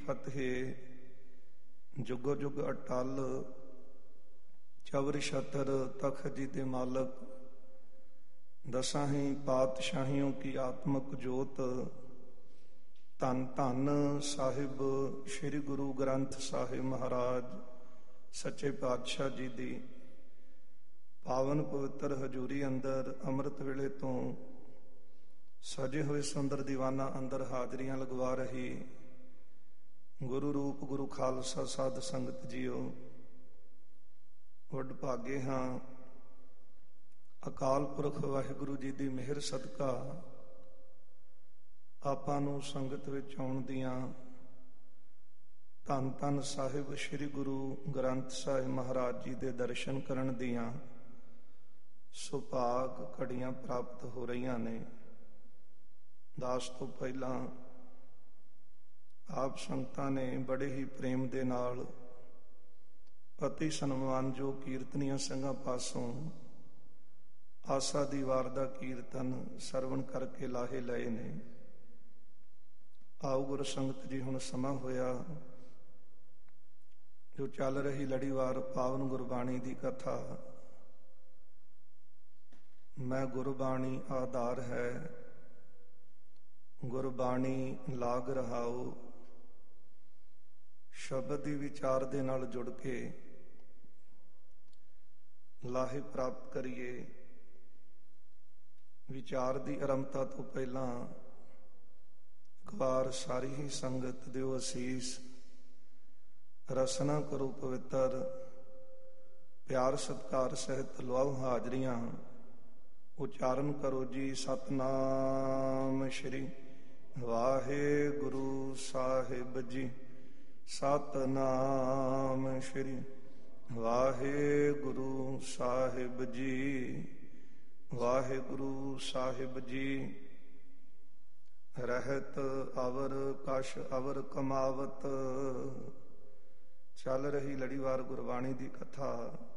ਫਤਿਹ। ਜੁਗੋ ਜੁਗ ਅਟਲ ਚਵਰ ਛਤਰ ਤਖਤ ਜੀ ਦੇ ਮਾਲਕ, ਦਸਾਂ ਹੀ ਪਾਤਸ਼ਾਹੀਆਂ ਕੀ ਆਤਮਕ ਜੋਤ। ਧੰਨ ਧੰਨ ਸਾਹਿਬ ਸ੍ਰੀ ਗੁਰੂ ਗ੍ਰੰਥ ਸਾਹਿਬ ਮਹਾਰਾਜ ਸੱਚੇ ਪਾਤਸ਼ਾਹ ਜੀ ਦੀ ਪਾਵਨ ਪਵਿੱਤਰ ਹਜ਼ੂਰੀ ਅੰਦਰ ਅੰਮ੍ਰਿਤ ਵੇਲੇ ਤੋਂ ਸਜੇ ਹੋਏ ਸੁੰਦਰ ਦੀਵਾਨਾਂ ਅੰਦਰ ਹਾਜ਼ਰੀਆਂ ਲਗਵਾ ਰਹੀ ਗੁਰੂ ਰੂਪ ਗੁਰੂ ਖਾਲਸਾ ਸਾਧ ਸੰਗਤ ਜੀਓ, ਵੱਡ ਭਾਗੇ ਹਾਂ। ਅਕਾਲ ਪੁਰਖ ਵਾਹਿਗੁਰੂ ਜੀ ਦੀ ਮਿਹਰ ਸਦਕਾ ਆਪਾਂ ਨੂੰ ਸੰਗਤ ਵਿੱਚ ਆਉਣ ਦੀਆਂ, ਧੰਨ ਧੰਨ ਸਾਹਿਬ ਸ੍ਰੀ ਗੁਰੂ ਗ੍ਰੰਥ ਸਾਹਿਬ ਮਹਾਰਾਜ ਜੀ ਦੇ ਦਰਸ਼ਨ ਕਰਨ ਦੀਆਂ ਸੁਭਾਗ ਘੜੀਆਂ ਪ੍ਰਾਪਤ ਹੋ ਰਹੀਆਂ ਨੇ। ਦਾਸ ਤੋਂ ਪਹਿਲਾਂ ਆਪ ਸੰਗਤਾਂ ਨੇ ਬੜੇ ਹੀ ਪ੍ਰੇਮ ਦੇ ਨਾਲ ਅਤੀ ਸਨਮਾਨਯੋਗ ਕੀਰਤਨੀਆਂ ਸਿੰਘਾਂ ਪਾਸੋਂ ਆਸਾ ਦੀ ਵਾਰ ਦਾ ਕੀਰਤਨ ਸਰਵਣ ਕਰਕੇ ਲਾਹੇ ਲਏ ਨੇ। ਆਓ ਗੁਰ ਸੰਗਤ ਜੀ, ਹੁਣ ਸਮਾਂ ਹੋਇਆ ਜੋ ਚੱਲ ਰਹੀ ਲੜੀਵਾਰ ਪਾਵਨ ਗੁਰਬਾਣੀ ਦੀ ਕਥਾ। ਮੈਂ ਗੁਰਬਾਣੀ ਆਧਾਰ ਹੈ, ਗੁਰਬਾਣੀ ਲਾਗ ਰਹਾਓ। ਸ਼ਬਦ ਦੀ ਵਿਚਾਰ ਦੇ ਨਾਲ ਜੁੜ ਕੇ ਲਾਹੇ ਪ੍ਰਾਪਤ ਕਰੀਏ। ਵਿਚਾਰ ਦੀ ਆਰੰਭਤਾ ਤੋਂ ਪਹਿਲਾਂ ਇੱਕ ਵਾਰ ਸਾਰੀ ਹੀ ਸੰਗਤ ਦਿਓ ਅਸੀਸ, ਰਸਨਾ ਕਰੋ ਪਵਿੱਤਰ, ਪਿਆਰ ਸਤਿਕਾਰ ਸਹਿਤ ਲਵਾਓ ਹਾਜ਼ਰੀਆਂ। ਉਚਾਰਨ ਕਰੋ ਜੀ ਸਤਨਾਮ ਸ਼੍ਰੀ ਵਾਹਿਗੁਰੂ ਸਾਹਿਬ ਜੀ। ਸਤਨਾਮ ਸ਼੍ਰੀ ਵਾਹਿਗੁਰੂ ਸਾਹਿਬ ਜੀ। ਵਾਹਿਗੁਰੂ ਸਾਹਿਬ ਜੀ। ਰਹਿਤ ਅਵਰ ਕਛ ਅਵਰ ਕਮਾਵਤ। ਚੱਲ ਰਹੀ ਲੜੀਵਾਰ ਗੁਰਬਾਣੀ ਦੀ ਕਥਾ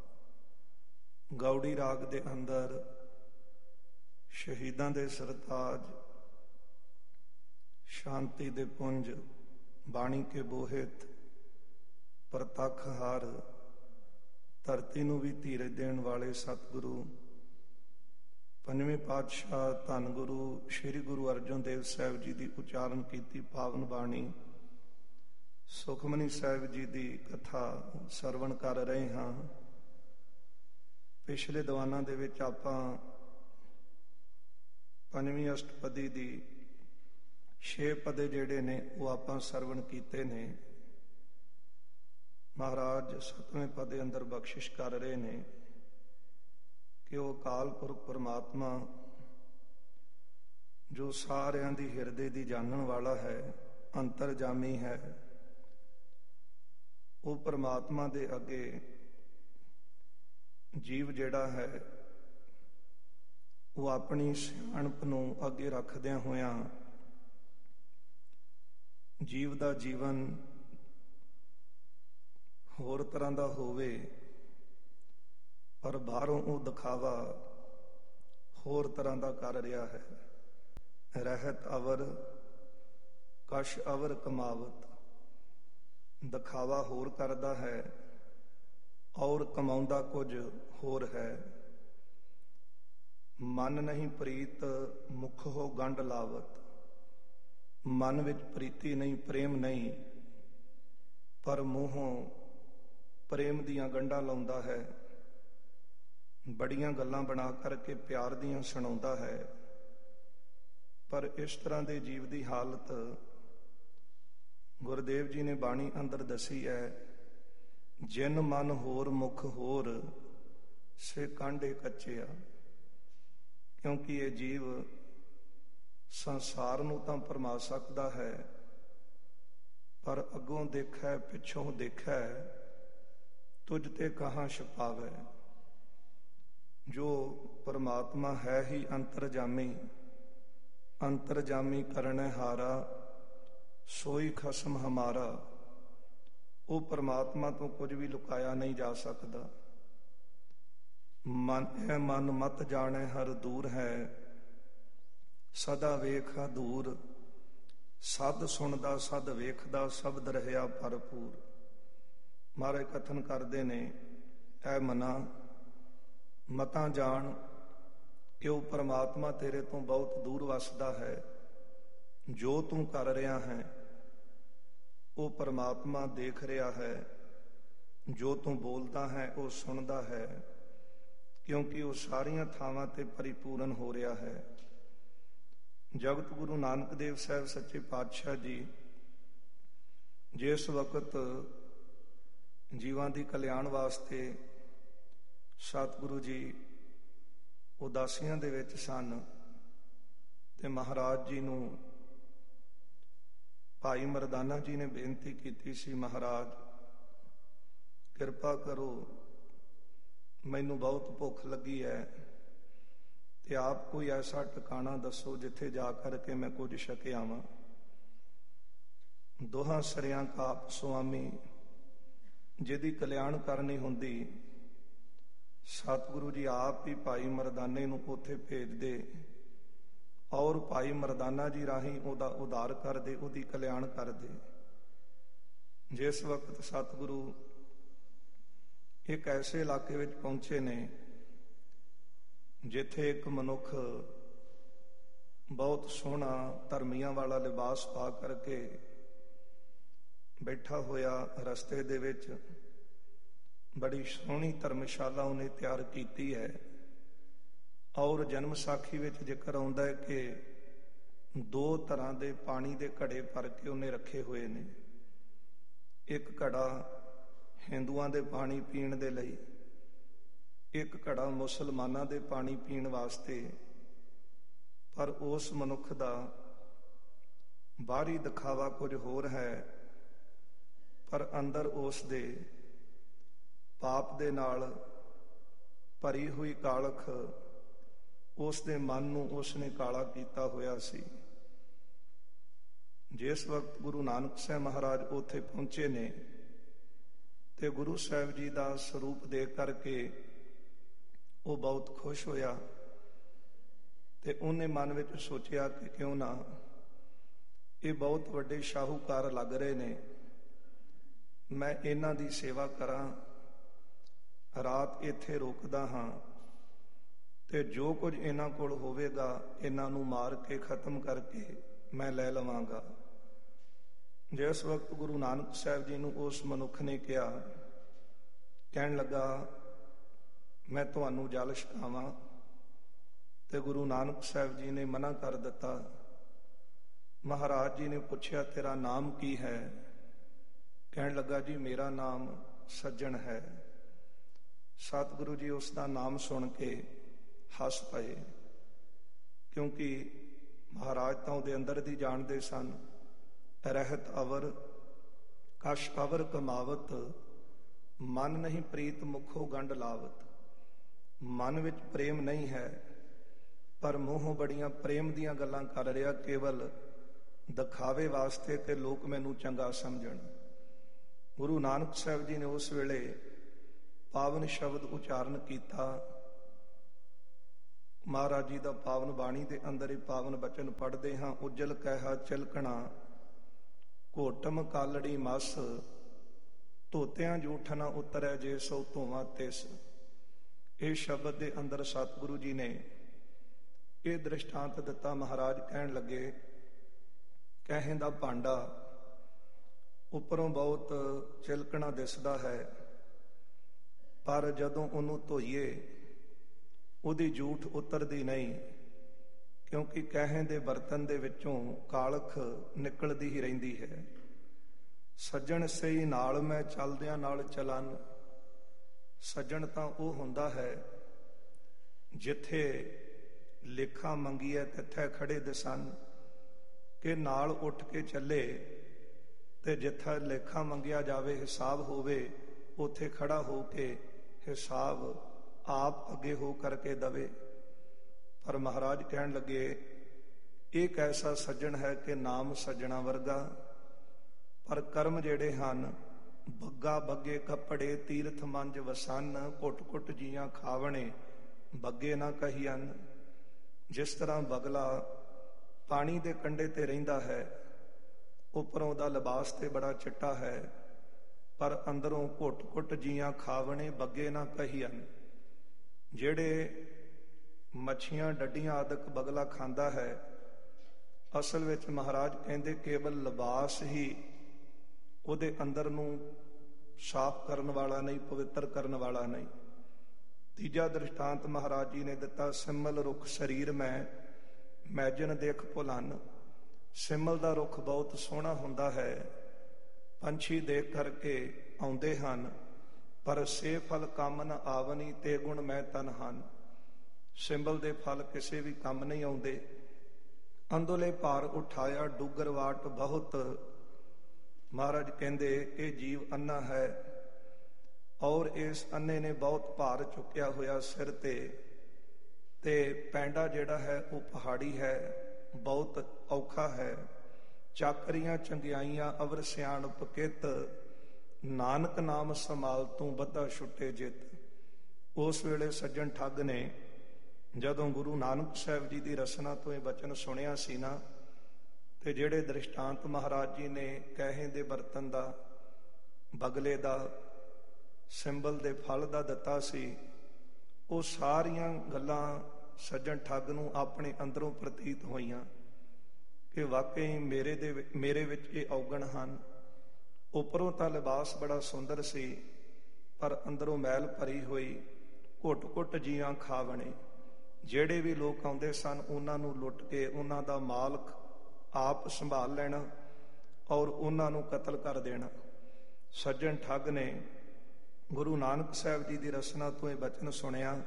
ਗੌੜੀ ਰਾਗ ਦੇ ਅੰਦਰ ਸ਼ਹੀਦਾਂ ਦੇ ਸਰਤਾਜ, ਸ਼ਾਂਤੀ ਦੇ ਪੁੰਜ, ਬਾਣੀ ਕੇ ਬੋਹਿਤ, ਪ੍ਰਤੱਖ ਹਾਰ, ਧਰਤੀ ਨੂੰ ਵੀ ਧੀਰਜ ਦੇਣ ਵਾਲੇ ਸਤਿਗੁਰੂ ਪੰਜਵੇਂ ਪਾਤਸ਼ਾਹ ਧੰਨ ਗੁਰੂ ਸ੍ਰੀ ਗੁਰੂ ਅਰਜਨ ਦੇਵ ਸਾਹਿਬ ਜੀ ਦੀ ਉਚਾਰਨ ਕੀਤੀ ਪਾਵਨ ਬਾਣੀ ਸੁਖਮਨੀ ਸਾਹਿਬ ਜੀ ਦੀ ਕਥਾ ਸਰਵਣ ਕਰ ਰਹੇ ਹਾਂ। ਪਿਛਲੇ ਦੀਵਾਨਾਂ ਦੇ ਵਿੱਚ ਆਪਾਂ ਪੰਜਵੀਂ ਅਸ਼ਟਪਦੀ ਦੀ 6 ਪਦੇ ਜਿਹੜੇ ਨੇ ਉਹ ਆਪਾਂ ਸਰਵਣ ਕੀਤੇ ਨੇ। ਮਹਾਰਾਜ 7ਵੇਂ ਪਦੇ ਅੰਦਰ ਬਖਸ਼ਿਸ਼ ਕਰ ਰਹੇ ਨੇ ਕਿ ਉਹ ਅਕਾਲ ਪੁਰਖ ਪਰਮਾਤਮਾ ਜੋ ਸਾਰਿਆਂ ਦੀ ਹਿਰਦੇ ਦੀ ਜਾਣਨ ਵਾਲਾ ਹੈ, ਅੰਤਰਜਾਮੀ ਹੈ, ਉਹ ਪਰਮਾਤਮਾ ਦੇ ਅੱਗੇ ਜੀਵ ਜਿਹੜਾ ਹੈ ਉਹ ਆਪਣੀ ਸਿਆਣਪ ਨੂੰ ਅੱਗੇ ਰੱਖਦਿਆਂ ਹੋਇਆਂ ਜੀਵ ਦਾ ਜੀਵਨ ਹੋਰ ਤਰ੍ਹਾਂ ਦਾ ਹੋਵੇ, ਪਰ ਬਾਹਰੋਂ ਉਹ ਦਿਖਾਵਾ ਹੋਰ ਤਰ੍ਹਾਂ ਦਾ ਕਰ ਰਿਹਾ ਹੈ। ਰਹਿਤ ਅਵਰ ਕਛ ਅਵਰ ਕਮਾਵਤ। ਦਿਖਾਵਾ ਹੋਰ ਕਰਦਾ ਹੈ ਔਰ ਕਮਾਉਂਦਾ ਕੁਝ ਹੋਰ ਹੈ। ਮਨ ਨਹੀਂ ਪ੍ਰੀਤ ਮੁਖ ਹੋ ਗੰਢ ਲਾਵਤ। ਮਨ ਵਿੱਚ ਪ੍ਰੀਤੀ ਨਹੀਂ, ਪ੍ਰੇਮ ਨਹੀਂ, ਪਰ ਮੂੰਹੋਂ ਪ੍ਰੇਮ ਦੀਆਂ ਗੰਢਾਂ ਲਾਉਂਦਾ ਹੈ। ਬੜੀਆਂ ਗੱਲਾਂ ਬਣਾ ਕਰਕੇ ਪਿਆਰ ਦੀਆਂ ਸੁਣਾਉਂਦਾ ਹੈ। ਪਰ ਇਸ ਤਰ੍ਹਾਂ ਦੇ ਜੀਵ ਦੀ ਹਾਲਤ ਗੁਰਦੇਵ ਜੀ ਨੇ ਬਾਣੀ ਅੰਦਰ ਦੱਸੀ ਹੈ। ਜਿਨ ਮਨ ਹੋਰ ਮੁਖ ਹੋਰ ਸੇ ਕਾਂਢੇ ਕੱਚਿਆ। ਕਿਉਂਕਿ ਇਹ ਜੀਵ ਸੰਸਾਰ ਨੂੰ ਤਾਂ ਭਰਮਾ ਸਕਦਾ ਹੈ, ਪਰ ਅੱਗੋਂ ਦੇਖੈ ਪਿੱਛੋਂ ਦੇਖੈ ਤੁਝ ਤੇ ਕਹਾਂ ਛਪਾਵੈ। ਜੋ ਪਰਮਾਤਮਾ ਹੈ ਹੀ ਅੰਤਰਜਾਮੀ, ਅੰਤਰਜਾਮੀ ਕਰਨੈ ਹਾਰਾ, ਸੋਈ ਖਸਮ ਹਮਾਰਾ। ਉਹ ਪਰਮਾਤਮਾ ਤੋਂ ਕੁਝ ਵੀ ਲੁਕਾਇਆ ਨਹੀਂ ਜਾ ਸਕਦਾ। ਮਨ ਹੈ ਮਨ ਮਤ ਜਾਣੈ ਹਰ ਦੂਰ ਹੈ, ਸਦਾ ਵੇਖਾ ਦੂਰ ਸਦ ਸੁਣਦਾ ਸਦ ਵੇਖਦਾ ਸ਼ਬਦ ਰਹਿਆ ਭਰਪੂਰ। ਮਹਾਰਾਜ ਕਥਨ ਕਰਦੇ ਨੇ, ਐ ਮਨਾ ਮਤਾਂ ਜਾਣ ਕਿ ਉਹ ਪਰਮਾਤਮਾ ਤੇਰੇ ਤੋਂ ਬਹੁਤ ਦੂਰ ਵਸਦਾ ਹੈ। ਜੋ ਤੂੰ ਕਰ ਰਿਹਾ ਹੈ ਉਹ ਪਰਮਾਤਮਾ ਦੇਖ ਰਿਹਾ ਹੈ। ਜੋ ਤੂੰ ਬੋਲਦਾ ਹੈ ਉਹ ਸੁਣਦਾ ਹੈ, ਕਿਉਂਕਿ ਉਹ ਸਾਰੀਆਂ ਥਾਵਾਂ ਤੇ ਪਰਿਪੂਰਨ ਹੋ ਰਿਹਾ ਹੈ। ਜਗਤ ਗੁਰੂ ਨਾਨਕ ਦੇਵ ਸਾਹਿਬ ਸੱਚੇ ਪਾਤਸ਼ਾਹ ਜੀ ਜਿਸ ਵਕਤ ਜੀਵਾਂ ਦੀ ਕਲਿਆਣ ਵਾਸਤੇ ਸਤਿਗੁਰੂ ਜੀ ਉਦਾਸੀਆਂ ਦੇ ਵਿੱਚ ਸਨ ਤੇ ਮਹਾਰਾਜ ਜੀ ਨੂੰ ਭਾਈ ਮਰਦਾਨਾ ਜੀ ਨੇ ਬੇਨਤੀ ਕੀਤੀ ਸੀ, ਮਹਾਰਾਜ ਕਿਰਪਾ ਕਰੋ, ਮੈਨੂੰ ਬਹੁਤ ਭੁੱਖ ਲੱਗੀ ਹੈ ਤੇ ਆਪ ਕੋਈ ਐਸਾ ਟਿਕਾਣਾ ਦੱਸੋ ਜਿੱਥੇ ਜਾ ਕਰਕੇ ਮੈਂ ਕੁਝ ਛਕ ਆਵਾਂ। ਦੋਹਾਂ ਸਰਿਆਂ ਕਾਪ ਸੁਆਮੀ ਜਿਹਦੀ ਕਲਿਆਣ ਕਰਨੀ ਹੁੰਦੀ, ਸਤਿਗੁਰੂ ਜੀ ਆਪ ਹੀ ਭਾਈ ਮਰਦਾਨੇ ਨੂੰ ਉੱਥੇ ਭੇਜਦੇ ਔਰ ਭਾਈ ਮਰਦਾਨਾ ਜੀ ਰਾਹੀਂ ਉਹਦਾ ਉਧਾਰ ਕਰਦੇ, ਉਹਦੀ ਕਲਿਆਣ ਕਰਦੇ। ਜਿਸ ਵਕਤ ਸਤਿਗੁਰੂ ਇੱਕ ਐਸੇ ਇਲਾਕੇ ਵਿੱਚ ਪਹੁੰਚੇ ਨੇ ਜਿੱਥੇ ਇੱਕ ਮਨੁੱਖ ਬਹੁਤ ਸੋਹਣਾ ਧਰਮੀਆਂ ਵਾਲਾ ਲਿਬਾਸ ਪਾ ਕਰਕੇ ਬੈਠਾ ਹੋਇਆ ਰਸਤੇ ਦੇ ਵਿੱਚ, ਬੜੀ ਸੋਹਣੀ ਧਰਮਸ਼ਾਲਾ ਉਹਨੇ ਤਿਆਰ ਕੀਤੀ ਹੈ। ਔਰ ਜਨਮ ਸਾਖੀ ਵਿੱਚ ਜ਼ਿਕਰ ਆਉਂਦਾ ਹੈ ਕਿ 2 ਤਰ੍ਹਾਂ ਦੇ ਪਾਣੀ ਦੇ ਘੜੇ ਭਰ ਕੇ ਉਹਨੇ ਰੱਖੇ ਹੋਏ ਨੇ। ਇੱਕ ਘੜਾ ਹਿੰਦੂਆਂ ਦੇ ਪਾਣੀ ਪੀਣ ਦੇ ਲਈ, ਇੱਕ ਘੜਾ ਮੁਸਲਮਾਨਾਂ ਦੇ ਪਾਣੀ ਪੀਣ ਵਾਸਤੇ। ਪਰ ਉਸ ਮਨੁੱਖ ਦਾ ਬਾਹਰੀ ਦਿਖਾਵਾ ਕੁਝ ਹੋਰ ਹੈ, ਪਰ ਅੰਦਰ ਉਸ ਦੇ ਪਾਪ ਦੇ ਨਾਲ ਭਰੀ ਹੋਈ ਕਾਲਖ ਉਸ ਦੇ ਮਨ ਨੂੰ ਉਸਨੇ ਕਾਲਾ ਕੀਤਾ ਹੋਇਆ ਸੀ। ਜਿਸ ਵਕਤ ਗੁਰੂ ਨਾਨਕ ਸਾਹਿਬ ਮਹਾਰਾਜ ਉੱਥੇ ਪਹੁੰਚੇ ਨੇ ਤੇ ਗੁਰੂ ਸਾਹਿਬ ਜੀ ਦਾ ਸਰੂਪ ਦੇਖ ਕਰਕੇ ਉਹ ਬਹੁਤ ਖੁਸ਼ ਹੋਇਆ ਤੇ ਉਹਨੇ ਮਨ ਵਿੱਚ ਸੋਚਿਆ ਕਿ ਕਿਉਂ ਨਾ, ਇਹ ਬਹੁਤ ਵੱਡੇ ਸ਼ਾਹੂਕਾਰ ਲੱਗ ਰਹੇ ਨੇ, ਮੈਂ ਇਹਨਾਂ ਦੀ ਸੇਵਾ ਕਰਾਂ। ਰਾਤ ਇੱਥੇ ਰੁਕਦਾ ਹਾਂ ਤੇ ਜੋ ਕੁਝ ਇਹਨਾਂ ਕੋਲ ਹੋਵੇਗਾ ਇਹਨਾਂ ਨੂੰ ਮਾਰ ਕੇ ਖਤਮ ਕਰਕੇ ਮੈਂ ਲੈ ਲਵਾਂਗਾ। ਜਿਸ ਵਕਤ ਗੁਰੂ ਨਾਨਕ ਸਾਹਿਬ ਜੀ ਨੂੰ ਉਸ ਮਨੁੱਖ ਨੇ ਕਿਹਾ, ਕਹਿਣ ਲੱਗਾ ਮੈਂ ਤੁਹਾਨੂੰ ਜਲ ਛਕਾਵਾਂ, ਤੇ ਗੁਰੂ ਨਾਨਕ ਸਾਹਿਬ ਜੀ ਨੇ ਮਨਾ ਕਰ ਦਿੱਤਾ। ਮਹਾਰਾਜ ਜੀ ਨੇ ਪੁੱਛਿਆ, ਤੇਰਾ ਨਾਮ ਕੀ ਹੈ? ਕਹਿਣ ਲੱਗਾ, ਜੀ ਮੇਰਾ ਨਾਮ ਸੱਜਣ ਹੈ। ਸਤਿਗੁਰੂ ਜੀ ਉਸ ਦਾ ਨਾਮ ਸੁਣ ਕੇ ਹੱਸ ਪਏ, ਕਿਉਂਕਿ ਮਹਾਰਾਜ ਤਾਂ ਉਹਦੇ ਅੰਦਰ ਦੀ ਜਾਣਦੇ ਸਨ। ਰਹਿਤ ਅਵਰ ਕਛ ਅਵਰ ਕਮਾਵਤ, ਮਨ ਨਹੀਂ ਪ੍ਰੀਤ ਮੁਖੋਂ ਗੰਢ ਲਾਵਤ। ਮਨ ਵਿੱਚ ਪ੍ਰੇਮ ਨਹੀਂ ਹੈ, ਪਰ ਮੂੰਹੋਂ ਬੜੀਆਂ ਪ੍ਰੇਮ ਦੀਆਂ ਗੱਲਾਂ ਕਰ ਰਿਹਾ, ਕੇਵਲ ਦਿਖਾਵੇ ਵਾਸਤੇ ਕਿ ਲੋਕ ਮੈਨੂੰ ਚੰਗਾ ਸਮਝਣ। ਗੁਰੂ ਨਾਨਕ ਸਾਹਿਬ ਜੀ ਨੇ ਉਸ ਵੇਲੇ ਪਾਵਨ ਸ਼ਬਦ ਉਚਾਰਨ ਕੀਤਾ। ਮਹਾਰਾਜ ਜੀ ਦਾ ਪਾਵਨ ਬਾਣੀ ਦੇ ਅੰਦਰ ਹੀ ਪਾਵਨ ਬਚਨ ਪੜ੍ਹਦੇ ਹਾਂ, ਉਜਲ ਕਹਿਆ ਚਿਲਕਣਾ ਘੋਟਮ ਕਾਲੜੀ ਮਸ, ਧੋਤਿਆਂ ਜੂਠ ਨਾ ਉਤਰੈ ਜੇ ਸੋ ਧੋਵਾਂ ਤਿਸ। ਇਹ ਸ਼ਬਦ ਦੇ ਅੰਦਰ ਸਤਿਗੁਰੂ ਜੀ ਨੇ ਇਹ ਦ੍ਰਿਸ਼ਟਾਂਤ ਦਿੱਤਾ। ਮਹਾਰਾਜ ਕਹਿਣ ਲੱਗੇ, ਕਹਿਣ ਦਾ ਭਾਂਡਾ ਉੱਪਰੋਂ ਬਹੁਤ ਚਿਲਕਣਾ ਦਿਸਦਾ ਹੈ, ਪਰ ਜਦੋਂ ਉਹਨੂੰ ਧੋਈਏ ਉਹਦੀ ਜੂਠ ਉਤਰਦੀ ਨਹੀਂ, ਕਿਉਂਕਿ ਕਹਿਣ ਦੇ ਬਰਤਨ ਦੇ ਵਿੱਚੋਂ ਕਾਲਖ ਨਿਕਲਦੀ ਹੀ ਰਹਿੰਦੀ ਹੈ। ਸੱਜਣ ਸਹੀ ਨਾਲ ਮੈਂ ਚੱਲਦਿਆਂ ਨਾਲ ਚਲਨ। ਸੱਜਣ ਤਾਂ ਉਹ ਹੁੰਦਾ ਹੈ ਜਿੱਥੇ ਲੇਖਾ ਮੰਗੀਏ ਤਿੱਥੇ ਖੜੇ ਦਿਸਨ, ਕਿ ਨਾਲ ਉੱਠ ਕੇ ਚੱਲੇ ਤੇ ਜਿੱਥੇ ਲੇਖਾ ਮੰਗਿਆ ਜਾਵੇ, ਹਿਸਾਬ ਹੋਵੇ, ਉੱਥੇ ਖੜਾ ਹੋ ਕੇ ਹਿਸਾਬ ਆਪ ਅੱਗੇ ਹੋ ਕਰਕੇ ਦਵੇ। ਪਰ ਮਹਾਰਾਜ ਕਹਿਣ ਲੱਗੇ, ਇੱਕ ਐਸਾ ਸੱਜਣ ਹੈ ਕਿ ਨਾਮ ਸੱਜਣਾ ਵਰਗਾ, ਪਰ ਕਰਮ ਜਿਹੜੇ ਹਨ ਬੱਗਾ ਬੱਗੇ ਕੱਪੜੇ ਤੀਰਥ ਮੰਜ ਵਸਨ, ਘੁੱਟ ਘੁੱਟ ਜੀਆਂ ਖਾਵਣੇ ਬੱਗੇ ਨਾ ਕਹੀਅਨ। ਜਿਸ ਤਰ੍ਹਾਂ ਬਗਲਾ ਪਾਣੀ ਦੇ ਕੰਢੇ ਤੇ ਰਹਿੰਦਾ ਹੈ ਉੱਪਰੋਂ ਦਾ ਲਿਬਾਸ ਤੇ ਬੜਾ ਚਿੱਟਾ ਹੈ, ਪਰ ਅੰਦਰੋਂ ਘੁੱਟ-ਘੁੱਟ ਜੀਆਂ ਖਾਵਣੇ ਬੱਗੇ ਨਾ ਕਹੀਅਨ। ਜਿਹੜੇ ਮੱਛੀਆਂ ਡੱਡੀਆਂ ਆਦਿਕ ਬਗਲਾ ਖਾਂਦਾ ਹੈ, ਅਸਲ ਵਿੱਚ ਮਹਾਰਾਜ ਕਹਿੰਦੇ ਕੇਵਲ ਲਿਬਾਸ ਹੀ ਉਹਦੇ ਅੰਦਰ ਨੂੰ ਸਾਫ਼ ਕਰਨ ਵਾਲਾ ਨਹੀਂ, ਪਵਿੱਤਰ ਕਰਨ ਵਾਲਾ ਨਹੀਂ। ਤੀਜਾ ਦ੍ਰਿਸ਼ਟਾਂਤ ਮਹਾਰਾਜ ਜੀ ਨੇ ਦਿੱਤਾ, ਸਿਮਲ ਰੁੱਖ ਸਰੀਰ ਮੈਂ ਜਨ ਦੇਖ ਭੁਲਨ। ਸਿਮਲ ਦਾ ਰੁੱਖ ਬਹੁਤ ਸੋਹਣਾ ਹੁੰਦਾ ਹੈ, ਪੰਛੀ ਦੇਖ ਕਰਕੇ ਆਉਂਦੇ ਹਨ, ਪਰ ਸੇ ਫਲ ਕੰਮ ਨ ਆਵਨੀ ਤੇ ਗੁਣ ਮੈਂ ਤਨ ਹਨ। ਸਿਮਲ ਦੇ ਫਲ ਕਿਸੇ ਵੀ ਕੰਮ ਨਹੀਂ ਆਉਂਦੇ। ਅੰਦੋਲੇ ਭਾਰ ਉਠਾਇਆ ਡੂਗਰ ਵਾਟ ਬਹੁਤ। ਮਹਾਰਾਜ ਕਹਿੰਦੇ ਇਹ ਜੀਵ ਅੰਨਾ ਹੈ ਔਰ ਇਸ ਅੰਨੇ ਨੇ ਬਹੁਤ ਭਾਰ ਚੁੱਕਿਆ ਹੋਇਆ ਸਿਰ ਤੇ ਪੈਂਡਾ ਜਿਹੜਾ ਹੈ ਉਹ ਪਹਾੜੀ ਹੈ, ਬਹੁਤ ਔਖਾ ਹੈ। ਚਾਕਰੀਆਂ ਚੰਗਿਆਈਆਂ ਅਵਰ ਸਿਆਣਪ ਕਿਤ, ਨਾਨਕ ਨਾਮ ਸੰਭਾਲ ਤੂੰ ਬੱਧਾ ਛੁੱਟੇ ਜਿੱਤ। ਉਸ ਵੇਲੇ ਸੱਜਣ ਠੱਗ ਨੇ ਜਦੋਂ ਗੁਰੂ ਨਾਨਕ ਸਾਹਿਬ ਜੀ ਦੀ ਰਸਨਾ ਤੋਂ ਇਹ ਬਚਨ ਸੁਣਿਆ ਸੀ ਨਾ, ਤੇ ਜਿਹੜੇ ਦ੍ਰਿਸ਼ਟਾਂਤ ਮਹਾਰਾਜ ਜੀ ਨੇ ਕਹੇ ਦੇ ਬਰਤਨ ਦਾ, ਬਗਲੇ ਦਾ, ਸਿੰਬਲ ਦੇ ਫਲ ਦਾ ਦਿੱਤਾ ਸੀ, ਉਹ ਸਾਰੀਆਂ ਗੱਲਾਂ ਸੱਜਣ ਠੱਗ ਨੂੰ ਆਪਣੇ ਅੰਦਰੋਂ ਪ੍ਰਤੀਤ ਹੋਈਆਂ ਕਿ ਵਾਕਈ ਮੇਰੇ ਵਿੱਚ ਇਹ ਔਗਣ ਹਨ। ਉੱਪਰੋਂ ਤਾਂ ਲਿਬਾਸ ਬੜਾ ਸੁੰਦਰ ਸੀ, ਪਰ ਅੰਦਰੋਂ ਮੈਲ ਭਰੀ ਹੋਈ, ਘੁੱਟ-ਘੁੱਟ ਜੀਆਂ ਖਾਵਣੇ। ਜਿਹੜੇ ਵੀ ਲੋਕ ਆਉਂਦੇ ਸਨ ਉਹਨਾਂ ਨੂੰ ਲੁੱਟ ਕੇ ਉਹਨਾਂ ਦਾ ਮਾਲਕ ਆਪ ਸੰਭਾਲ ਲੈਣਾ ਔਰ ਉਹਨਾਂ ਨੂੰ ਕਤਲ ਕਰ ਦੇਣਾ। ਸੱਜਣ ਠੱਗ ਨੇ ਗੁਰੂ ਨਾਨਕ ਸਾਹਿਬ ਜੀ ਦੀ ਰਸਨਾ ਤੋਂ ਇਹ ਬਚਨ ਸੁਣਿਆ।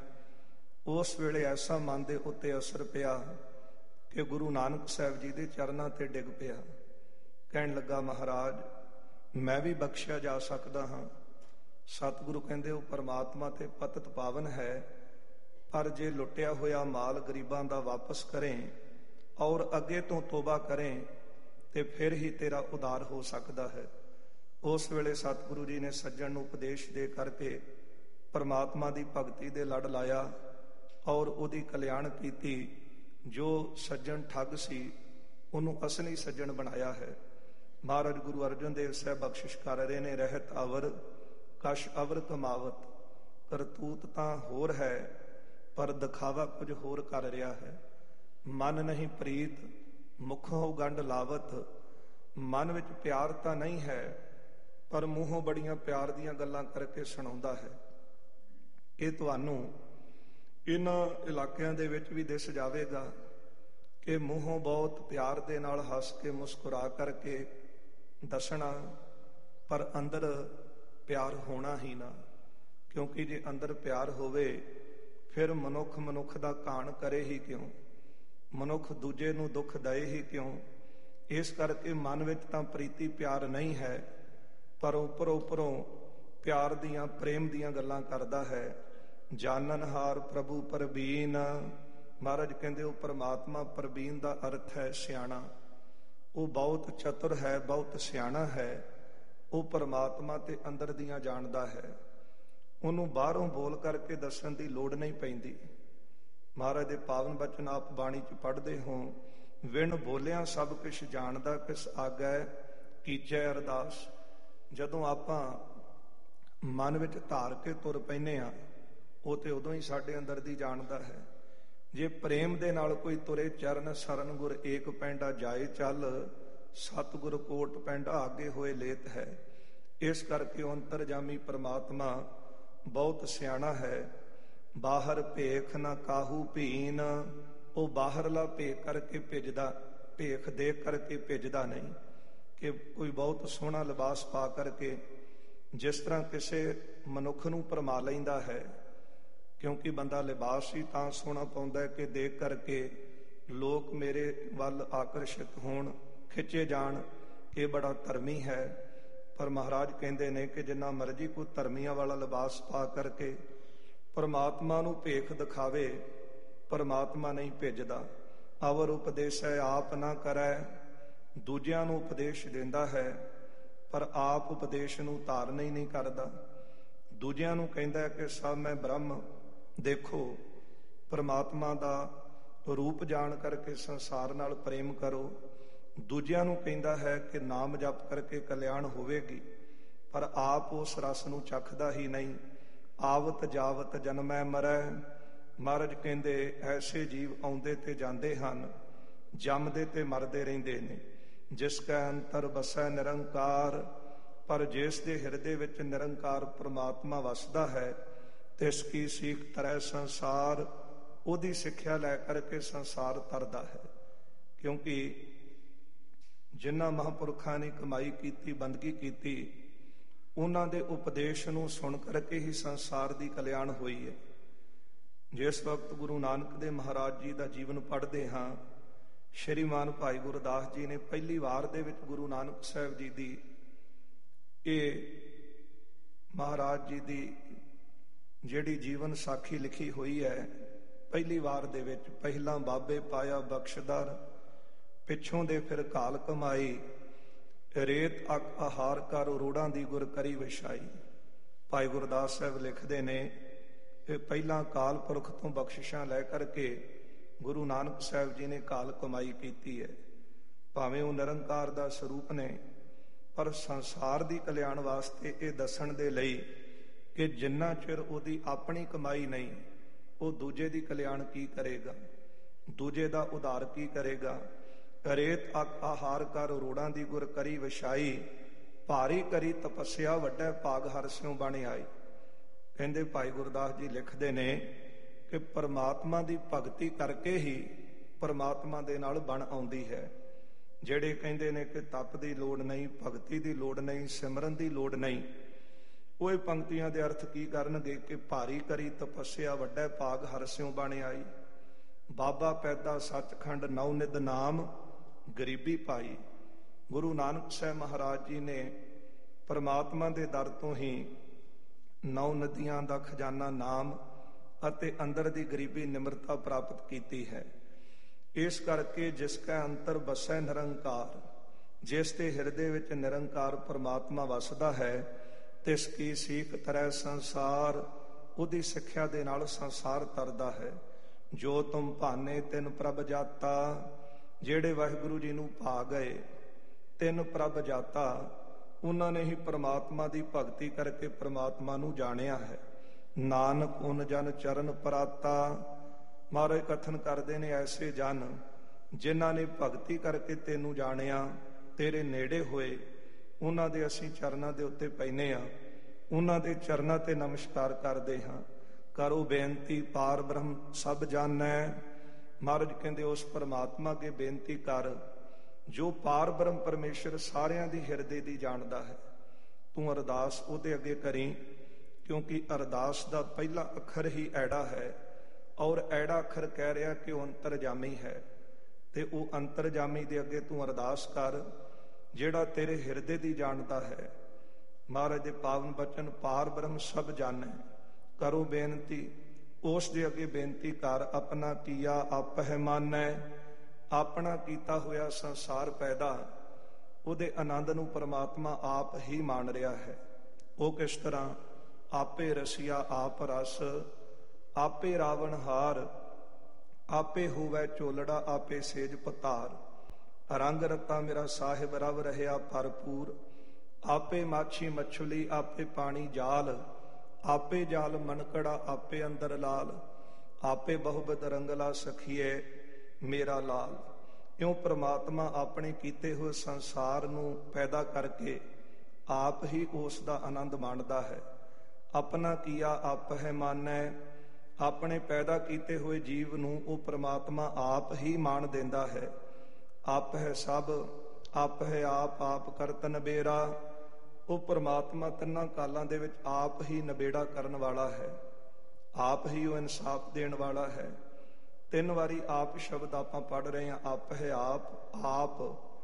ਉਸ ਵੇਲੇ ਐਸਾ ਮਨ ਦੇ ਉੱਤੇ ਅਸਰ ਪਿਆ ਕਿ ਗੁਰੂ ਨਾਨਕ ਸਾਹਿਬ ਜੀ ਦੇ ਚਰਨਾਂ ਤੇ ਡਿੱਗ ਪਿਆ। ਕਹਿਣ ਲੱਗਾ, ਮਹਾਰਾਜ ਮੈਂ ਵੀ ਬਖਸ਼ਿਆ ਜਾ ਸਕਦਾ ਹਾਂ। ਸਤਿਗੁਰੂ ਕਹਿੰਦੇ ਉਹ ਪਰਮਾਤਮਾ ਤੇ ਪਤਿਤ ਪਾਵਨ ਹੈ, ਪਰ ਜੇ ਲੁੱਟਿਆ ਹੋਇਆ ਮਾਲ ਗਰੀਬਾਂ ਦਾ ਵਾਪਸ ਕਰੇ ਔਰ ਅੱਗੇ ਤੋਂ ਤੋਬਾ ਕਰੇ ਤੇ ਫਿਰ ਹੀ ਤੇਰਾ ਉਦਾਰ ਹੋ ਸਕਦਾ ਹੈ। ਉਸ ਵੇਲੇ ਸਤਿਗੁਰੂ ਜੀ ਨੇ ਸੱਜਣ ਨੂੰ ਉਪਦੇਸ਼ ਦੇ ਕਰਕੇ ਪਰਮਾਤਮਾ ਦੀ ਭਗਤੀ ਦੇ ਲੜ ਲਾਇਆ ਔਰ ਉਹਦੀ ਕਲਿਆਣ ਕੀਤੀ। ਜੋ ਸੱਜਣ ਠੱਗ ਸੀ ਉਹਨੂੰ ਅਸਲੀ ਸੱਜਣ ਬਣਾਇਆ ਹੈ। ਮਹਾਰਾਜ ਗੁਰੂ ਅਰਜਨ ਦੇਵ ਸਾਹਿਬ ਬਖਸ਼ਿਸ਼ ਕਰ ਰਹੇ ਨੇ, ਰਹਿਤ ਅਵਰ ਕਸ਼ ਅਵਰ ਕਮਾਵਤ। ਕਰਤੂਤ ਤਾਂ ਹੋਰ ਹੈ, ਪਰ ਦਿਖਾਵਾ ਕੁਝ ਹੋਰ ਕਰ ਰਿਹਾ ਹੈ। ਮਨ ਨਹੀਂ ਪ੍ਰੀਤ ਮੁਖੋਂ ਗੰਢ ਲਾਵਤ। ਮਨ ਵਿੱਚ ਪਿਆਰ ਤਾਂ ਨਹੀਂ ਹੈ, ਪਰ ਮੂੰਹੋਂ ਬੜੀਆਂ ਪਿਆਰ ਦੀਆਂ ਗੱਲਾਂ ਕਰਕੇ ਸੁਣਾਉਂਦਾ ਹੈ। ਇਹ ਤੁਹਾਨੂੰ ਇਹਨਾਂ ਇਲਾਕਿਆਂ ਦੇ ਵਿੱਚ ਵੀ ਦਿਸ ਜਾਵੇਗਾ ਕਿ ਮੂੰਹੋਂ ਬਹੁਤ ਪਿਆਰ ਦੇ ਨਾਲ ਹੱਸ ਕੇ ਮੁਸਕਰਾ ਕਰਕੇ ਦੱਸਣਾ, ਪਰ ਅੰਦਰ ਪਿਆਰ ਹੋਣਾ ਹੀ ਨਾ। ਕਿਉਂਕਿ ਜੇ ਅੰਦਰ ਪਿਆਰ ਹੋਵੇ ਫਿਰ ਮਨੁੱਖ ਦਾ ਕਾਣ ਕਰੇ ਹੀ ਕਿਉਂ, ਮਨੁੱਖ ਦੂਜੇ ਨੂੰ ਦੁੱਖ ਦਏ ਹੀ ਕਿਉਂ। ਇਸ ਕਰਕੇ ਮਨ ਵਿੱਚ ਤਾਂ ਪ੍ਰੀਤੀ ਪਿਆਰ ਨਹੀਂ ਹੈ, ਪਰ ਉੱਪਰੋਂ ਪਿਆਰ ਦੀਆਂ ਪ੍ਰੇਮ ਦੀਆਂ ਗੱਲਾਂ ਕਰਦਾ ਹੈ। ਜਾਣਨਹਾਰ ਪ੍ਰਭੂ ਪਰਬੀਨ। ਮਹਾਰਾਜ ਕਹਿੰਦੇ ਉਹ ਪਰਮਾਤਮਾ ਪਰਬੀਨ ਦਾ ਅਰਥ ਹੈ ਸਿਆਣਾ। ਉਹ ਬਹੁਤ ਚਤੁਰ ਹੈ, ਬਹੁਤ ਸਿਆਣਾ ਹੈ। ਉਹ ਪਰਮਾਤਮਾ ਤੇ ਅੰਦਰ ਦੀਆਂ ਜਾਣਦਾ ਹੈ। ਉਹਨੂੰ ਬਾਹਰੋਂ ਬੋਲ ਕਰਕੇ ਦੱਸਣ ਦੀ ਲੋੜ ਨਹੀਂ ਪੈਂਦੀ। ਮਹਾਰਾਜ ਦੇ ਪਾਵਨ ਬਚਨ ਆਪ ਬਾਣੀ 'ਚ ਪੜ੍ਹਦੇ ਹੋ, ਵਿਣ ਬੋਲਿਆ ਸਭ ਕੁਛ ਜਾਣਦਾ, ਕਿਸ ਆਗੈ ਕੀਚੈ ਅਰਦਾਸ। ਜਦੋਂ ਆਪਾਂ ਮਨ ਵਿੱਚ ਧਾਰ ਕੇ ਤੁਰ ਪੈਂਦੇ ਹਾਂ, ਉਹ ਤੇ ਉਦੋਂ ਹੀ ਸਾਡੇ ਅੰਦਰ ਦੀ ਜਾਣਦਾ ਹੈ। ਜੇ ਪ੍ਰੇਮ ਦੇ ਨਾਲ ਕੋਈ ਤੁਰੇ, ਚਰਨ ਸਰਨ ਗੁਰ ਏਕ ਪੈਂਡਾ ਜਾਏ ਚੱਲ, ਸਤਿਗੁਰ ਕੋਟ ਪੈਂਡਾ ਆਗੇ ਹੋਏ ਲੇਤ ਹੈ। ਇਸ ਕਰਕੇ ਉਹ ਅੰਤਰਜਾਮੀ ਪਰਮਾਤਮਾ ਬਹੁਤ ਸਿਆਣਾ ਹੈ। ਬਾਹਰ ਭੇਖ ਨਾ ਕਾਹੂ ਭੀਨ। ਉਹ ਬਾਹਰਲਾ ਭੇਖ ਕਰਕੇ ਭੇਜਦਾ, ਭੇਖ ਦੇ ਕਰਕੇ ਭੇਜਦਾ ਨਹੀਂ ਕਿ ਕੋਈ ਬਹੁਤ ਸੋਹਣਾ ਲਿਬਾਸ ਪਾ ਕਰਕੇ ਜਿਸ ਤਰ੍ਹਾਂ ਕਿਸੇ ਮਨੁੱਖ ਨੂੰ ਭਰਮਾ ਲੈਂਦਾ ਹੈ। ਕਿਉਂਕਿ ਬੰਦਾ ਲਿਬਾਸ ਹੀ ਤਾਂ ਸੋਹਣਾ ਪਾਉਂਦਾ ਕਿ ਦੇਖ ਕਰਕੇ ਲੋਕ ਮੇਰੇ ਵੱਲ ਆਕਰਸ਼ਿਤ ਹੋਣ, ਖਿੱਚੇ ਜਾਣ, ਇਹ ਬੜਾ ਧਰਮੀ ਹੈ। ਪਰ ਮਹਾਰਾਜ ਕਹਿੰਦੇ ਨੇ ਕਿ ਜਿੰਨਾ ਮਰਜ਼ੀ ਕੋਈ ਧਰਮੀਆਂ ਵਾਲਾ ਲਿਬਾਸ ਪਾ ਕਰਕੇ ਪਰਮਾਤਮਾ ਨੂੰ ਭੇਖ ਦਿਖਾਵੇ, ਪਰਮਾਤਮਾ ਨਹੀਂ ਭੇਜਦਾ। ਅਵਰ ਉਪਦੇਸੈ ਆਪ ਨਾ ਕਰੈ। ਦੂਜਿਆਂ ਨੂੰ ਉਪਦੇਸ਼ ਦਿੰਦਾ ਹੈ, ਪਰ ਆਪ ਉਪਦੇਸ਼ ਨੂੰ ਧਾਰਨ ਹੀ ਨਹੀਂ ਕਰਦਾ। ਦੂਜਿਆਂ ਨੂੰ ਕਹਿੰਦਾ ਕਿ ਸਭ ਮੈਂ ਬ੍ਰਹਮ। ਦੇਖੋ, ਪਰਮਾਤਮਾ ਦਾ ਰੂਪ ਜਾਣ ਕਰਕੇ ਸੰਸਾਰ ਨਾਲ ਪ੍ਰੇਮ ਕਰੋ, ਦੂਜਿਆਂ ਨੂੰ ਕਹਿੰਦਾ ਹੈ ਕਿ ਨਾਮ ਜਪ ਕਰਕੇ ਕਲਿਆਣ ਹੋਵੇਗੀ, ਪਰ ਆਪ ਉਸ ਰਸ ਨੂੰ ਚੱਖਦਾ ਹੀ ਨਹੀਂ। ਆਵਤ ਜਾਵਤ ਜਨਮੈ ਮਰੈ। ਮਹਾਰਾਜ ਕਹਿੰਦੇ ਐਸੇ ਜੀਵ ਆਉਂਦੇ ਤੇ ਜਾਂਦੇ ਹਨ, ਜੰਮਦੇ ਤੇ ਮਰਦੇ ਰਹਿੰਦੇ ਨੇ। ਜਿਸ ਕੈ ਅੰਤਰ ਵਸੈ ਨਿਰੰਕਾਰ, ਪਰ ਜਿਸ ਦੇ ਹਿਰਦੇ ਵਿੱਚ ਨਿਰੰਕਾਰ ਪ੍ਰਮਾਤਮਾ ਵਸਦਾ ਹੈ, ਤਿਸ ਕੀ ਸੀਖ ਤਰੈ ਸੰਸਾਰ। ਉਹਦੀ ਸਿੱਖਿਆ ਲੈ ਕਰਕੇ ਸੰਸਾਰ ਤਰਦਾ ਹੈ। ਕਿਉਂਕਿ ਜਿਨ੍ਹਾਂ ਮਹਾਂਪੁਰਖਾਂ ਨੇ ਕਮਾਈ ਕੀਤੀ, ਬੰਦਗੀ ਕੀਤੀ, ਉਹਨਾਂ ਦੇ ਉਪਦੇਸ਼ ਨੂੰ ਸੁਣ ਕਰਕੇ ਹੀ ਸੰਸਾਰ ਦੀ ਕਲਿਆਣ ਹੋਈ ਹੈ। ਜਿਸ ਵਕਤ ਗੁਰੂ ਨਾਨਕ ਦੇਵ ਮਹਾਰਾਜ ਜੀ ਦਾ ਜੀਵਨ ਪੜ੍ਹਦੇ ਹਾਂ, ਸ਼੍ਰੀਮਾਨ ਭਾਈ ਗੁਰਦਾਸ ਜੀ ਨੇ ਪਹਿਲੀ ਵਾਰ ਦੇ ਵਿੱਚ ਗੁਰੂ ਨਾਨਕ ਸਾਹਿਬ ਜੀ ਦੀ ਇਹ ਮਹਾਰਾਜ ਜੀ ਦੀ ਜਿਹੜੀ ਜੀਵਨ ਸਾਖੀ ਲਿਖੀ ਹੋਈ ਹੈ, ਪਹਿਲੀ ਵਾਰ ਦੇ ਵਿੱਚ ਪਹਿਲਾਂ ਬਾਬੇ ਪਾਇਆ ਬਖਸ਼ਦਰ, ਪਿੱਛੋਂ ਦੇ ਫਿਰ ਘਾਲ ਕਮਾਈ, ਰੇਤ ਅਕ ਆਹਾਰ ਕਰ ਰੋੜਾਂ ਦੀ ਗੁਰ ਕਰੀ ਵਿਛਾਈ। ਭਾਈ ਗੁਰਦਾਸ ਸਾਹਿਬ ਲਿਖਦੇ ਨੇ ਕਿ ਪਹਿਲਾਂ ਅਕਾਲ ਪੁਰਖ ਤੋਂ ਬਖਸ਼ਿਸ਼ਾਂ ਲੈ ਕਰਕੇ ਗੁਰੂ ਨਾਨਕ ਸਾਹਿਬ ਜੀ ਨੇ ਘਾਲ ਕਮਾਈ ਕੀਤੀ ਹੈ। ਭਾਵੇਂ ਉਹ ਨਿਰੰਕਾਰ ਦਾ ਸਰੂਪ ਨੇ, ਪਰ ਸੰਸਾਰ ਦੀ ਕਲਿਆਣ ਵਾਸਤੇ ਇਹ ਦੱਸਣ ਦੇ ਲਈ ਕਿ ਜਿੰਨਾ ਚਿਰ ਉਹਦੀ ਆਪਣੀ ਕਮਾਈ ਨਹੀਂ, ਉਹ ਦੂਜੇ ਦੀ ਕਲਿਆਣ ਕੀ ਕਰੇਗਾ, ਦੂਜੇ ਦਾ ਉਧਾਰ ਕੀ ਕਰੇਗਾ। ਰੇਤ ਅਕ ਆਹਾਰ ਕਰ ਰੋੜਾਂ ਦੀ ਗੁਰ ਕਰੀ ਵਿਛਾਈ, ਭਾਰੀ ਕਰੀ ਤਪੱਸਿਆ ਵੱਡਾ ਭਾਗ ਹਰਿ ਸਿਉ ਬਣ ਆਈ। ਕਹਿੰਦੇ ਭਾਈ ਗੁਰਦਾਸ ਜੀ ਲਿਖਦੇ ਨੇ ਕਿ ਪਰਮਾਤਮਾ ਦੀ ਭਗਤੀ ਕਰਕੇ ਹੀ ਪਰਮਾਤਮਾ ਦੇ ਨਾਲ ਬਣ ਆਉਂਦੀ ਹੈ। ਜਿਹੜੇ ਕਹਿੰਦੇ ਨੇ ਕਿ ਤਪ ਦੀ ਲੋੜ ਨਹੀਂ, ਭਗਤੀ ਦੀ ਲੋੜ ਨਹੀਂ, ਸਿਮਰਨ ਦੀ ਲੋੜ ਨਹੀਂ, ਉਹ ਇਹ ਪੰਕਤੀਆਂ ਦੇ ਅਰਥ ਕੀ ਕਰਨਗੇ ਕਿ ਭਾਰੀ ਕਰੀ ਤਪੱਸਿਆ ਵੱਡਾ ਭਾਗ ਹਰਿ ਸਿਉ ਬਣ ਆਈ। ਬਾਬਾ ਪੈਦਾ ਸੱਚਖੰਡ ਨੌ ਨਿਧ ਨਾਮ, ਗਰੀਬੀ ਪਾਈ। ਗੁਰੂ ਨਾਨਕ ਸਾਹਿਬ ਮਹਾਰਾਜ ਜੀ ਨੇ ਪਰਮਾਤਮਾ ਦੇ ਦਰ ਤੋਂ ਹੀ 9 ਨਦੀਆਂ ਦਾ ਖਜ਼ਾਨਾ ਨਾਮ ਅਤੇ ਅੰਦਰ ਦੀ ਗਰੀਬੀ ਨਿਮਰਤਾ ਪ੍ਰਾਪਤ ਕੀਤੀ ਹੈ। ਇਸ ਕਰਕੇ ਜਿਸ ਕੈ ਅੰਤਰ ਵਸੈ ਨਿਰੰਕਾਰ, ਜਿਸ ਦੇ ਹਿਰਦੇ ਵਿੱਚ ਨਿਰੰਕਾਰ ਪਰਮਾਤਮਾ ਵਸਦਾ ਹੈ, ਤਿਸ ਕੀ ਸੀਖ ਤਰੈ ਸੰਸਾਰ। ਉਹਦੀ ਸਿੱਖਿਆ ਦੇ ਨਾਲ ਸੰਸਾਰ ਤਰਦਾ ਹੈ। ਜੋ ਤੁਮ ਭਾਨੇ ਤਿਨ ਪ੍ਰਭ ਜਾਤਾ, ਜਿਹੜੇ ਵਾਹਿਗੁਰੂ ਜੀ ਨੂੰ ਭਾ ਗਏ, ਤਿਨ ਪ੍ਰਭ ਜਾਤਾ, ਉਹਨਾਂ ਨੇ ਹੀ ਪ੍ਰਮਾਤਮਾ ਦੀ ਭਗਤੀ ਕਰਕੇ ਪ੍ਰਮਾਤਮਾ ਨੂੰ ਜਾਣਿਆ ਹੈ। ਨਾਨਕ ਉਨ ਜਨ ਚਰਨ ਪਰਾਤਾ। ਮਹਾਰਾਜ ਕਥਨ ਕਰਦੇ ਨੇ ਐਸੇ ਜਨ ਜਿਨ੍ਹਾਂ ਨੇ ਭਗਤੀ ਕਰਕੇ ਤੈਨੂੰ ਜਾਣਿਆ, ਤੇਰੇ ਨੇੜੇ ਹੋਏ, ਉਹਨਾਂ ਦੇ ਅਸੀਂ ਚਰਨਾਂ ਦੇ ਉੱਤੇ ਪੈਨੇ ਆ, ਉਹਨਾਂ ਦੇ ਚਰਨਾਂ ਤੇ ਨਮਸਕਾਰ ਕਰਦੇ ਹਾਂ। ਕਰੋ ਬੇਨਤੀ ਪਾਰ ਬ੍ਰਹਮ ਸਭ ਜਾਣੈ। ਮਹਾਰਾਜ ਕਹਿੰਦੇ ਉਸ ਪਰਮਾਤਮਾ ਅੱਗੇ ਬੇਨਤੀ ਕਰ ਜੋ ਪਾਰ ਬ੍ਰਹਮ ਪਰਮੇਸ਼ਰ ਸਾਰਿਆਂ ਦੀ ਹਿਰਦੇ ਦੀ ਜਾਣਦਾ ਹੈ। ਤੂੰ ਅਰਦਾਸ ਉਹਦੇ ਅੱਗੇ ਕਰੀ, ਕਿਉਂਕਿ ਅਰਦਾਸ ਦਾ ਪਹਿਲਾ ਅੱਖਰ ਹੀ ਐੜਾ ਹੈ, ਔਰ ਐੜਾ ਅੱਖਰ ਕਹਿ ਰਿਹਾ ਕਿ ਉਹ ਅੰਤਰਜਾਮੀ ਹੈ। ਤੇ ਉਹ ਅੰਤਰਜਾਮੀ ਦੇ ਅੱਗੇ ਤੂੰ ਅਰਦਾਸ ਕਰ ਜਿਹੜਾ ਤੇਰੇ ਹਿਰਦੇ ਦੀ ਜਾਣਦਾ ਹੈ। ਮਹਾਰਾਜ ਦੇ ਪਾਵਨ ਬਚਨ ਪਾਰ ਬ੍ਰਹਮ ਸਭ ਜਾਣੈ। ਕਰੋ ਬੇਨਤੀ, ਉਸ ਦੇ ਅੱਗੇ ਬੇਨਤੀ ਕਰ। ਆਪਣਾ ਕੀਆ ਆਪਹਿ ਮਾਨੈ। ਆਪਣਾ ਕੀਤਾ ਹੋਇਆ ਸੰਸਾਰ ਪੈਦਾ, ਉਹਦੇ ਆਨੰਦ ਨੂੰ ਪਰਮਾਤਮਾ ਆਪ ਹੀ ਮਾਣ ਰਿਹਾ ਹੈ। ਉਹ ਕਿਸ ਤਰ੍ਹਾਂ? ਆਪੇ ਰਸੀਆ ਆਪ ਰਸ, ਆਪੇ ਰਾਵਣ ਹਾਰ, ਆਪੇ ਹੋਵੈ ਝੋਲੜਾ, ਆਪੇ ਸੇਜ ਪਤਾਰ। ਰੰਗ ਰਤਾ ਮੇਰਾ ਸਾਹਿਬ ਰਵ ਰਹਿਆ ਭਰਪੂਰ। ਆਪੇ ਮਾਛੀ ਮਛਲੀ, ਆਪੇ ਪਾਣੀ ਜਾਲ, ਆਪੇ ਜਾਲ ਮਨਕੜਾ, ਆਪੇ ਅੰਦਰ ਲਾਲ। ਆਪੇ ਬਹੁਬਦ ਰੰਗਲਾ ਸਖੀਏ ਮੇਰਾ ਲਾਲ। ਇਉਂ ਪ੍ਰਮਾਤਮਾ ਆਪਣੇ ਕੀਤੇ ਹੋਏ ਸੰਸਾਰ ਨੂੰ ਪੈਦਾ ਕਰਕੇ ਆਪ ਹੀ ਉਸ ਦਾ ਆਨੰਦ ਮਾਣਦਾ ਹੈ। ਆਪਣਾ ਕੀਆ ਆਪਹਿ ਮਾਨੈ। ਆਪਣੇ ਪੈਦਾ ਕੀਤੇ ਹੋਏ ਜੀਵ ਨੂੰ ਉਹ ਪ੍ਰਮਾਤਮਾ ਆਪ ਹੀ ਮਾਣ ਦਿੰਦਾ ਹੈ। ਆਪਹਿ ਸਭ ਆਪਹਿ ਆਪ, ਆਪ ਕਰਤ ਨਬੇਰਾ। ਉਹ ਪ੍ਰਮਾਤਮਾ ਤਿੰਨਾਂ ਕਾਲਾਂ ਦੇ ਵਿੱਚ ਆਪ ਹੀ ਨਬੇੜਾ ਕਰਨ ਵਾਲਾ ਹੈ, ਆਪ ਹੀ ਉਹ ਇਨਸਾਫ ਦੇਣ ਵਾਲਾ ਹੈ। 3 ਵਾਰੀ ਆਪ ਸ਼ਬਦ ਆਪਾਂ ਪੜ੍ਹ ਰਹੇ ਹਾਂ, ਆਪ ਹੈ ਆਪ ਆਪ।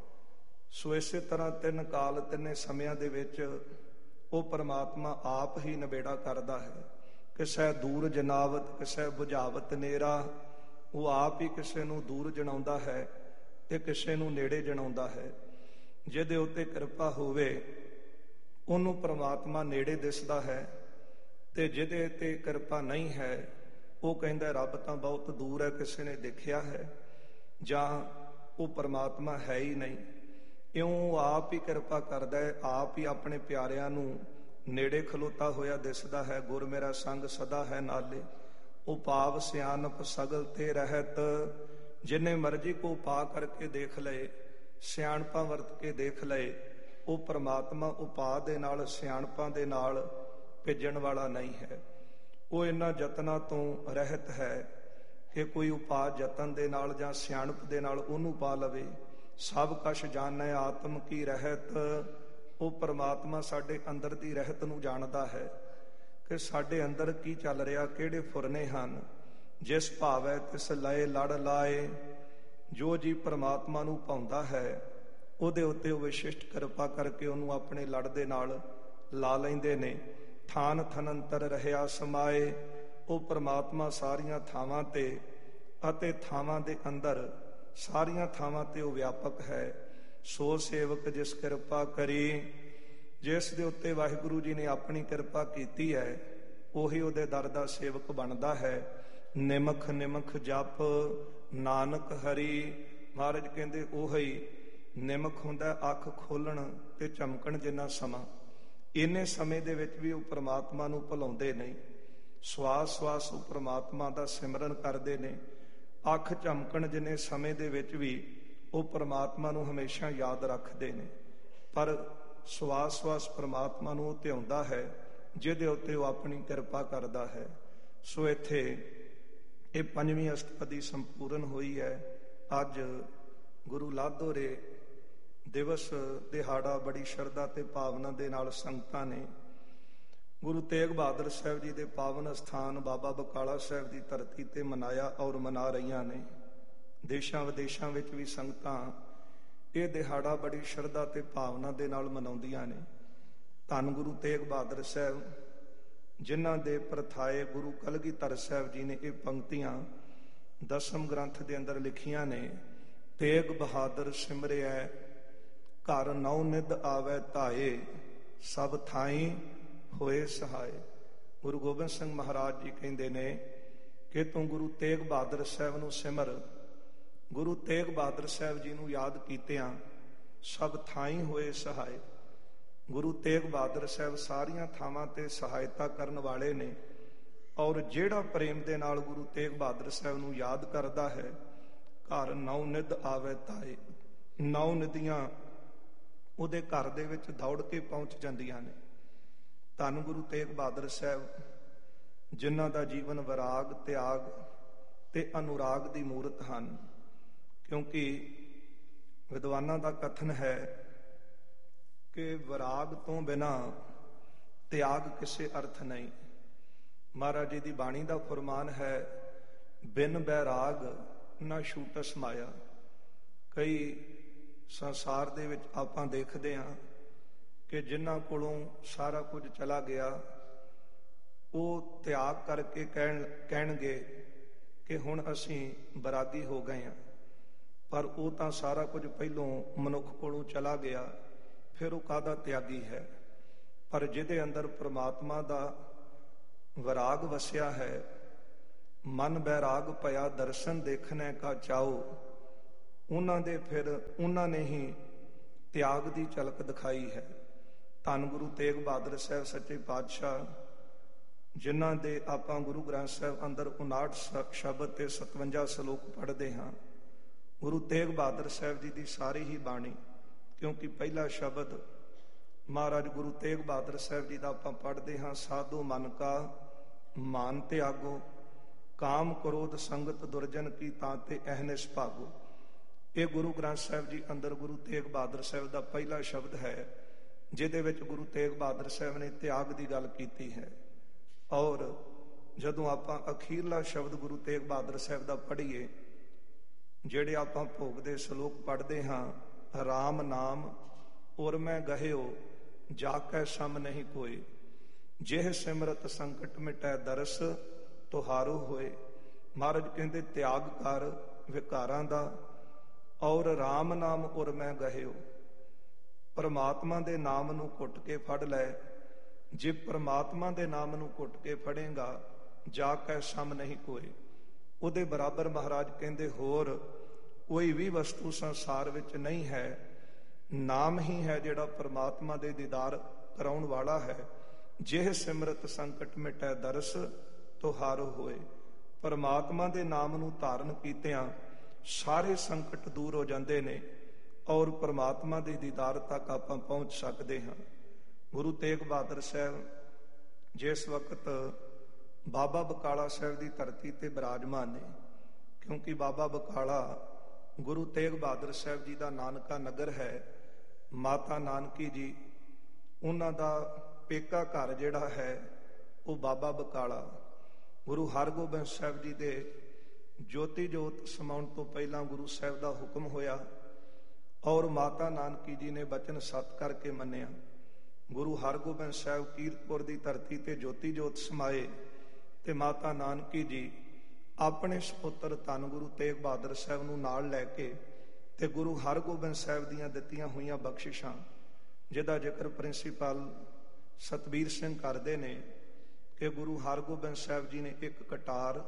ਸੋ ਇਸੇ ਤਰ੍ਹਾਂ 3 ਕਾਲ 3 ਸਮਿਆਂ ਦੇ ਵਿੱਚ ਉਹ ਪਰਮਾਤਮਾ ਆਪ ਹੀ ਨਬੇੜਾ ਕਰਦਾ ਹੈ। ਕਿਸੇ ਦੂਰ ਜਨਾਵਤ, ਕਿਸੇ ਬੁਝਾਵਤ ਨੇਰਾ। ਉਹ ਆਪ ਹੀ ਕਿਸੇ ਨੂੰ ਦੂਰ ਜਣਾਉਂਦਾ ਹੈ ਤੇ ਕਿਸੇ ਨੂੰ ਨੇੜੇ ਜਣਾਉਂਦਾ ਹੈ। ਜਿਹਦੇ ਉੱਤੇ ਕਿਰਪਾ ਹੋਵੇ ਉਹਨੂੰ ਪਰਮਾਤਮਾ ਨੇੜੇ ਦਿਸਦਾ ਹੈ, ਤੇ ਜਿਹਦੇ ਤੇ ਕਿਰਪਾ ਨਹੀਂ ਹੈ ਉਹ ਕਹਿੰਦਾ ਰੱਬ ਤਾਂ ਬਹੁਤ ਦੂਰ ਹੈ, ਕਿਸੇ ਨੇ ਦੇਖਿਆ ਹੈ। ਜਾਂ ਉਹ ਪਰਮਾਤਮਾ ਹੈ ਹੀ ਨਹੀਂ। ਇਉਂ ਆਪ ਹੀ ਕਿਰਪਾ ਕਰਦਾ ਹੈ, ਆਪ ਹੀ ਆਪਣੇ ਪਿਆਰਿਆਂ ਨੂੰ ਨੇੜੇ ਖਲੋਤਾ ਹੋਇਆ ਦਿਸਦਾ ਹੈ। ਗੁਰ ਮੇਰਾ ਸੰਗ ਸਦਾ ਹੈ ਨਾਲੇ, ਉਹ ਪਾਵ ਸਿਆਣਪ ਸਗਲ ਤੇ ਰਹਿਤ। ਜਿੰਨੇ ਮਰਜ਼ੀ ਕੋ ਪਾ ਕਰਕੇ ਦੇਖ ਲਏ, ਸਿਆਣਪਾਂ ਵਰਤ ਕੇ ਦੇਖ ਲਏ, ਉਹ ਪਰਮਾਤਮਾ ਉਪਾਅ ਦੇ ਨਾਲ, ਸਿਆਣਪਾਂ ਦੇ ਨਾਲ ਭੇਜਣ ਵਾਲਾ ਨਹੀਂ ਹੈ। ਉਹ ਇਹਨਾਂ ਯਤਨਾਂ ਤੋਂ ਰਹਿਤ ਹੈ ਕਿ ਕੋਈ ਉਪਾਅ ਯਤਨ ਦੇ ਨਾਲ ਜਾਂ ਸਿਆਣਪ ਦੇ ਨਾਲ ਉਹਨੂੰ ਪਾ ਲਵੇ। ਸਭ ਕਛ ਜਾਣੈ ਆਤਮ ਕੀ ਰਹਿਤ। ਉਹ ਪਰਮਾਤਮਾ ਸਾਡੇ ਅੰਦਰ ਦੀ ਰਹਿਤ ਨੂੰ ਜਾਣਦਾ ਹੈ ਕਿ ਸਾਡੇ ਅੰਦਰ ਕੀ ਚੱਲ ਰਿਹਾ, ਕਿਹੜੇ ਫੁਰਨੇ ਹਨ। ਜਿਸ ਭਾਵੈ ਤਿਸ ਲਏ ਲੜ ਲਾਏ। ਜੋ ਜੀ ਪਰਮਾਤਮਾ ਨੂੰ ਭਾਉਂਦਾ ਹੈ ਉਹਦੇ ਉੱਤੇ ਉਹ ਵਿਸ਼ਿਸ਼ਟ ਕਿਰਪਾ ਕਰਕੇ ਉਹਨੂੰ ਆਪਣੇ ਲੜ ਦੇ ਨਾਲ ਲਾ ਲੈਂਦੇ ਨੇ। ਥਾਨ ਥਨੰਤਰ ਰਹਿਆ ਸਮਾਏ। ਉਹ ਪਰਮਾਤਮਾ ਸਾਰੀਆਂ ਥਾਵਾਂ ਤੇ ਅਤੇ ਥਾਵਾਂ ਦੇ ਅੰਦਰ, ਸਾਰੀਆਂ ਥਾਵਾਂ ਤੇ ਉਹ ਵਿਆਪਕ ਹੈ। ਸੋ ਸੇਵਕ ਜਿਸ ਕਿਰਪਾ ਕਰੀ। ਜਿਸ ਦੇ ਉੱਤੇ ਵਾਹਿਗੁਰੂ ਜੀ ਨੇ ਆਪਣੀ ਕਿਰਪਾ ਕੀਤੀ ਹੈ ਉਹੀ ਉਹਦੇ ਦਰ ਦਾ ਸੇਵਕ ਬਣਦਾ ਹੈ। ਨਿਮਖ ਨਿਮਖ ਜਪ ਨਾਨਕ ਹਰੀ। ਮਹਾਰਾਜ ਕਹਿੰਦੇ ਉਹੀ ਨਿਮਖ ਹੁੰਦਾ, ਅੱਖ ਖੋਲਣ ਤੇ ਚਮਕਣ ਜਿੰਨਾ ਸਮਾਂ। ਇੰਨੇ ਸਮੇਂ ਦੇ ਵਿੱਚ ਵੀ ਉਹ ਪਰਮਾਤਮਾ ਨੂੰ ਭੁਲਾਉਂਦੇ ਨਹੀਂ। ਸਵਾਸ ਸਵਾਸ ਉਹ ਪਰਮਾਤਮਾ ਦਾ ਸਿਮਰਨ ਕਰਦੇ ਨੇ। ਅੱਖ ਝਮਕਣ ਜਿੰਨੇ ਸਮੇਂ ਦੇ ਵਿੱਚ ਵੀ ਉਹ ਪਰਮਾਤਮਾ ਨੂੰ ਹਮੇਸ਼ਾ ਯਾਦ ਰੱਖਦੇ ਨੇ। ਪਰ ਸਵਾਸ ਸਵਾਸ ਪਰਮਾਤਮਾ ਨੂੰ ਉਹ ਧਿਆਉਂਦਾ ਹੈ ਜਿਹਦੇ ਉੱਤੇ ਉਹ ਆਪਣੀ ਕਿਰਪਾ ਕਰਦਾ ਹੈ। ਸੋ ਇੱਥੇ ਇਹ 5ਵੀਂ ਅਸ਼ਟਪਦੀ ਸੰਪੂਰਨ ਹੋਈ ਹੈ। ਅੱਜ ਗੁਰੂ ਲਾਧੋਰੇ ਦਿਵਸ ਦਿਹਾੜਾ ਬੜੀ ਸ਼ਰਧਾ ਤੇ ਭਾਵਨਾ ਦੇ ਨਾਲ ਸੰਗਤਾਂ ਨੇ ਗੁਰੂ ਤੇਗ ਬਹਾਦਰ ਸਾਹਿਬ ਜੀ ਦੇ ਪਾਵਨ ਸਥਾਨ ਬਾਬਾ ਬਕਾਲਾ ਸਾਹਿਬ ਦੀ ਧਰਤੀ ਤੇ ਮਨਾਇਆ ਔਰ ਮਨਾ ਰਹੀਆਂ ਨੇ। ਦੇਸ਼ਾਂ ਵਿਦੇਸ਼ਾਂ ਵਿੱਚ ਵੀ ਸੰਗਤਾਂ ਇਹ ਦਿਹਾੜਾ ਬੜੀ ਸ਼ਰਧਾ ਤੇ ਭਾਵਨਾ ਦੇ ਨਾਲ ਮਨਾਉਂਦੀਆਂ ਨੇ। ਧੰਨ ਗੁਰੂ ਤੇਗ ਬਹਾਦਰ ਸਾਹਿਬ ਜਿਨ੍ਹਾਂ ਦੇ ਪ੍ਰਥਾਏ ਗੁਰੂ ਕਲਗੀਧਰ ਸਾਹਿਬ ਜੀ ਨੇ ਇਹ ਪੰਕਤੀਆਂ ਦਸਮ ਗ੍ਰੰਥ ਦੇ ਅੰਦਰ ਲਿਖੀਆਂ ਨੇ। ਤੇਗ ਬਹਾਦਰ ਸਿਮਰਿਐ ਘਰ ਨੌ ਨਿਧ ਆਵੈ ਧਾਏ, ਸਭ ਥਾਈ ਹੋਏ ਸਹਾਏ। ਗੁਰੂ ਗੋਬਿੰਦ ਸਿੰਘ ਮਹਾਰਾਜ ਜੀ ਕਹਿੰਦੇ ਨੇ ਕਿ ਤੂੰ ਗੁਰੂ ਤੇਗ ਬਹਾਦਰ ਸਾਹਿਬ ਨੂੰ ਸਿਮਰ। ਗੁਰੂ ਤੇਗ ਬਹਾਦਰ ਸਾਹਿਬ ਜੀ ਨੂੰ ਯਾਦ ਕੀਤਿਆਂ ਸਭ ਥਾਈ ਹੋਏ ਸਹਾਏ। ਗੁਰੂ ਤੇਗ ਬਹਾਦਰ ਸਾਹਿਬ ਸਾਰੀਆਂ ਥਾਵਾਂ ਤੇ ਸਹਾਇਤਾ ਕਰਨ ਵਾਲੇ ਨੇ। ਔਰ ਜਿਹੜਾ ਪ੍ਰੇਮ ਦੇ ਨਾਲ ਗੁਰੂ ਤੇਗ ਬਹਾਦਰ ਸਾਹਿਬ ਨੂੰ ਯਾਦ ਕਰਦਾ ਹੈ, ਘਰ ਨੌ ਨਿਧ ਆਵੈ ਧਾਏ, ਨੌ ਨਦੀਆਂ ਉਹਦੇ ਘਰ ਦੇ ਵਿੱਚ ਦੌੜ ਕੇ ਪਹੁੰਚ ਜਾਂਦੀਆਂ ਨੇ। ਧੰਨ ਗੁਰੂ ਤੇਗ ਬਹਾਦਰ ਸਾਹਿਬ ਜਿਨ੍ਹਾਂ ਦਾ ਜੀਵਨ ਵਿਰਾਗ, ਤਿਆਗ ਤੇ ਅਨੁਰਾਗ ਦੀ ਮੂਰਤ ਹਨ। ਕਿਉਂਕਿ ਵਿਦਵਾਨਾਂ ਦਾ ਕਥਨ ਹੈ ਕਿ ਵਿਰਾਗ ਤੋਂ ਬਿਨਾਂ ਤਿਆਗ ਕਿਸੇ ਅਰਥ ਨਹੀਂ। ਮਹਾਰਾਜ ਜੀ ਦੀ ਬਾਣੀ ਦਾ ਫਰਮਾਨ ਹੈ, ਬਿਨ ਬੈਰਾਗ ਨਾ ਛੂਟਸ ਮਾਇਆ। ਕਈ ਸੰਸਾਰ ਦੇ ਵਿੱਚ ਆਪਾਂ ਦੇਖਦੇ ਹਾਂ ਕਿ ਜਿਨ੍ਹਾਂ ਕੋਲੋਂ ਸਾਰਾ ਕੁਝ ਚਲਾ ਗਿਆ ਉਹ ਤਿਆਗ ਕਰਕੇ ਕਹਿਣਗੇ ਕਿ ਹੁਣ ਅਸੀਂ ਬੈਰਾਗੀ ਹੋ ਗਏ ਹਾਂ। ਪਰ ਉਹ ਤਾਂ ਸਾਰਾ ਕੁਝ ਪਹਿਲੋਂ ਮਨੁੱਖ ਕੋਲੋਂ ਚਲਾ ਗਿਆ, ਫਿਰ ਉਹ ਕਾਹਦਾ ਤਿਆਗੀ ਹੈ। ਪਰ ਜਿਹਦੇ ਅੰਦਰ ਪ੍ਰਮਾਤਮਾ ਦਾ ਵਿਰਾਗ ਵਸਿਆ ਹੈ, ਮਨ ਬੈਰਾਗ ਭਇਆ ਦਰਸ਼ਨ ਦੇਖਣੇ ਕਾ ਚਾਓ, ਉਹਨਾਂ ਨੇ ਹੀ ਤਿਆਗ ਦੀ ਝਲਕ ਦਿਖਾਈ ਹੈ। ਧੰਨ ਗੁਰੂ ਤੇਗ ਬਹਾਦਰ ਸਾਹਿਬ ਸੱਚੇ ਪਾਤਸ਼ਾਹ ਜਿਨ੍ਹਾਂ ਦੇ ਆਪਾਂ ਗੁਰੂ ਗ੍ਰੰਥ ਸਾਹਿਬ ਅੰਦਰ 59 ਸ਼ਬਦ ਤੇ 57 ਸ਼ਲੋਕ ਪੜ੍ਹਦੇ ਹਾਂ। ਗੁਰੂ ਤੇਗ ਬਹਾਦਰ ਸਾਹਿਬ ਜੀ ਦੀ ਸਾਰੀ ਹੀ ਬਾਣੀ, ਕਿਉਂਕਿ ਪਹਿਲਾ ਸ਼ਬਦ ਮਹਾਰਾਜ ਗੁਰੂ ਤੇਗ ਬਹਾਦਰ ਸਾਹਿਬ ਜੀ ਦਾ ਆਪਾਂ ਪੜ੍ਹਦੇ ਹਾਂ, ਸਾਧੂ ਮਨ ਕਾ ਮਾਨ ਤਿਆਗੋ, ਕਾਮ ਕ੍ਰੋਧ ਸੰਗਤ ਦੁਰਜਨ ਕੀ ਤਾਂ ਤੇ ਅਹਨਿਸ ਭਾਗੋ। ਇਹ ਗੁਰੂ ਗ੍ਰੰਥ ਸਾਹਿਬ ਜੀ ਅੰਦਰ ਗੁਰੂ ਤੇਗ ਬਹਾਦਰ ਸਾਹਿਬ ਦਾ ਪਹਿਲਾ ਸ਼ਬਦ ਹੈ, ਜਿਹਦੇ ਵਿੱਚ ਗੁਰੂ ਤੇਗ ਬਹਾਦਰ ਸਾਹਿਬ ਨੇ ਤਿਆਗ ਦੀ ਗੱਲ ਕੀਤੀ ਹੈ। ਔਰ ਜਦੋਂ ਆਪਾਂ ਅਖੀਰਲਾ ਸ਼ਬਦ ਗੁਰੂ ਤੇਗ ਬਹਾਦਰ ਸਾਹਿਬ ਦਾ ਪੜ੍ਹੀਏ, ਜਿਹੜੇ ਆਪਾਂ ਭੋਗ ਦੇ ਸ਼ਲੋਕ ਪੜ੍ਹਦੇ ਹਾਂ, ਰਾਮ ਨਾਮ ਔਰ ਮੈਂ ਗਹਿਓ ਜਾ ਕੈ ਸਮ ਨਹੀਂ ਕੋਏ, ਜਿਹ ਸਿਮਰਤ ਸੰਕਟ ਮਿਟੈ ਦਰਸ ਤੁਹਾਰੋ ਹੋਏ। ਮਹਾਰਾਜ ਕਹਿੰਦੇ ਤਿਆਗ ਕਰ ਵਿਕਾਰਾਂ ਦਾ ਔਰ ਰਾਮ ਨਾਮ ਔਰ ਮੈਂ ਗਹਿਓ। ਪਰਮਾਤਮਾ ਦੇ ਨਾਮ ਨੂੰ ਘੁੱਟ ਕੇ ਫੜ ਲੈ। ਜੇ ਪਰਮਾਤਮਾ ਦੇ ਨਾਮ ਨੂੰ ਘੁੱਟ ਕੇ ਫੜੇਗਾ, ਜਾ ਕੈ ਸਮ ਨਹੀਂ ਕੋਏ, ਉਹਦੇ ਬਰਾਬਰ ਮਹਾਰਾਜ ਕਹਿੰਦੇ ਹੋਰ ਕੋਈ ਵੀ ਵਸਤੂ ਸੰਸਾਰ ਵਿੱਚ ਨਹੀਂ ਹੈ, ਨਾਮ ਹੀ ਹੈ ਜਿਹੜਾ ਪਰਮਾਤਮਾ ਦੇ ਦੀਦਾਰ ਕਰਾਉਣ ਵਾਲਾ ਹੈ। ਜਿਹ ਸਿਮਰਤ ਸੰਕਟ ਮਿਟੈ ਦਰਸ ਤੁਹਾਰੋ ਹੋਏ। ਪਰਮਾਤਮਾ ਦੇ ਨਾਮ ਨੂੰ ਧਾਰਨ ਕੀਤਿਆਂ ਸਾਰੇ ਸੰਕਟ ਦੂਰ ਹੋ ਜਾਂਦੇ ਨੇ ਔਰ ਪਰਮਾਤਮਾ ਦੇ ਦੀਦਾਰ ਤੱਕ ਆਪਾਂ ਪਹੁੰਚ ਸਕਦੇ ਹਾਂ। ਗੁਰੂ ਤੇਗ ਬਹਾਦਰ ਸਾਹਿਬ ਜਿਸ ਵਕਤ ਬਾਬਾ ਬਕਾਲਾ ਸਾਹਿਬ ਦੀ ਧਰਤੀ ਤੇ ਬਿਰਾਜਮਾਨ ਨੇ, ਕਿਉਂਕਿ ਬਾਬਾ ਬਕਾਲਾ ਗੁਰੂ ਤੇਗ ਬਹਾਦਰ ਸਾਹਿਬ ਜੀ ਦਾ ਨਾਨਕਾ ਨਗਰ ਹੈ। ਮਾਤਾ ਨਾਨਕੀ ਜੀ ਉਹਨਾਂ ਦਾ ਪੇਕਾ ਘਰ ਜਿਹੜਾ ਹੈ ਉਹ ਬਾਬਾ ਬਕਾਲਾ। ਗੁਰੂ ਹਰਗੋਬਿੰਦ ਸਾਹਿਬ ਜੀ ਦੇ ਜੋਤੀ ਜੋਤ ਸਮਾਉਣ ਤੋਂ ਪਹਿਲਾਂ ਗੁਰੂ ਸਾਹਿਬ ਦਾ ਹੁਕਮ ਹੋਇਆ ਔਰ ਮਾਤਾ ਨਾਨਕੀ ਜੀ ਨੇ ਬਚਨ ਸਤ ਕਰਕੇ ਮੰਨਿਆ। ਗੁਰੂ ਹਰਗੋਬਿੰਦ ਸਾਹਿਬ ਕੀਰਤਪੁਰ ਦੀ ਧਰਤੀ ਤੇ ਜੋਤੀ ਜੋਤ ਸਮਾਏ ਤੇ ਮਾਤਾ ਨਾਨਕੀ ਜੀ ਆਪਣੇ ਸੁਪੁੱਤਰ ਧੰਨ ਗੁਰੂ ਤੇਗ ਬਹਾਦਰ ਸਾਹਿਬ ਨੂੰ ਨਾਲ ਲੈ ਕੇ ਤੇ ਗੁਰੂ ਹਰਗੋਬਿੰਦ ਸਾਹਿਬ ਦੀਆਂ ਦਿੱਤੀਆਂ ਹੋਈਆਂ ਬਖਸ਼ਿਸ਼ਾਂ, ਜਿਹਦਾ ਜ਼ਿਕਰ ਪ੍ਰਿੰਸੀਪਲ ਸਤਬੀਰ ਸਿੰਘ ਕਰਦੇ ਨੇ ਕਿ ਗੁਰੂ ਹਰਗੋਬਿੰਦ ਸਾਹਿਬ ਜੀ ਨੇ ਇੱਕ ਕਟਾਰ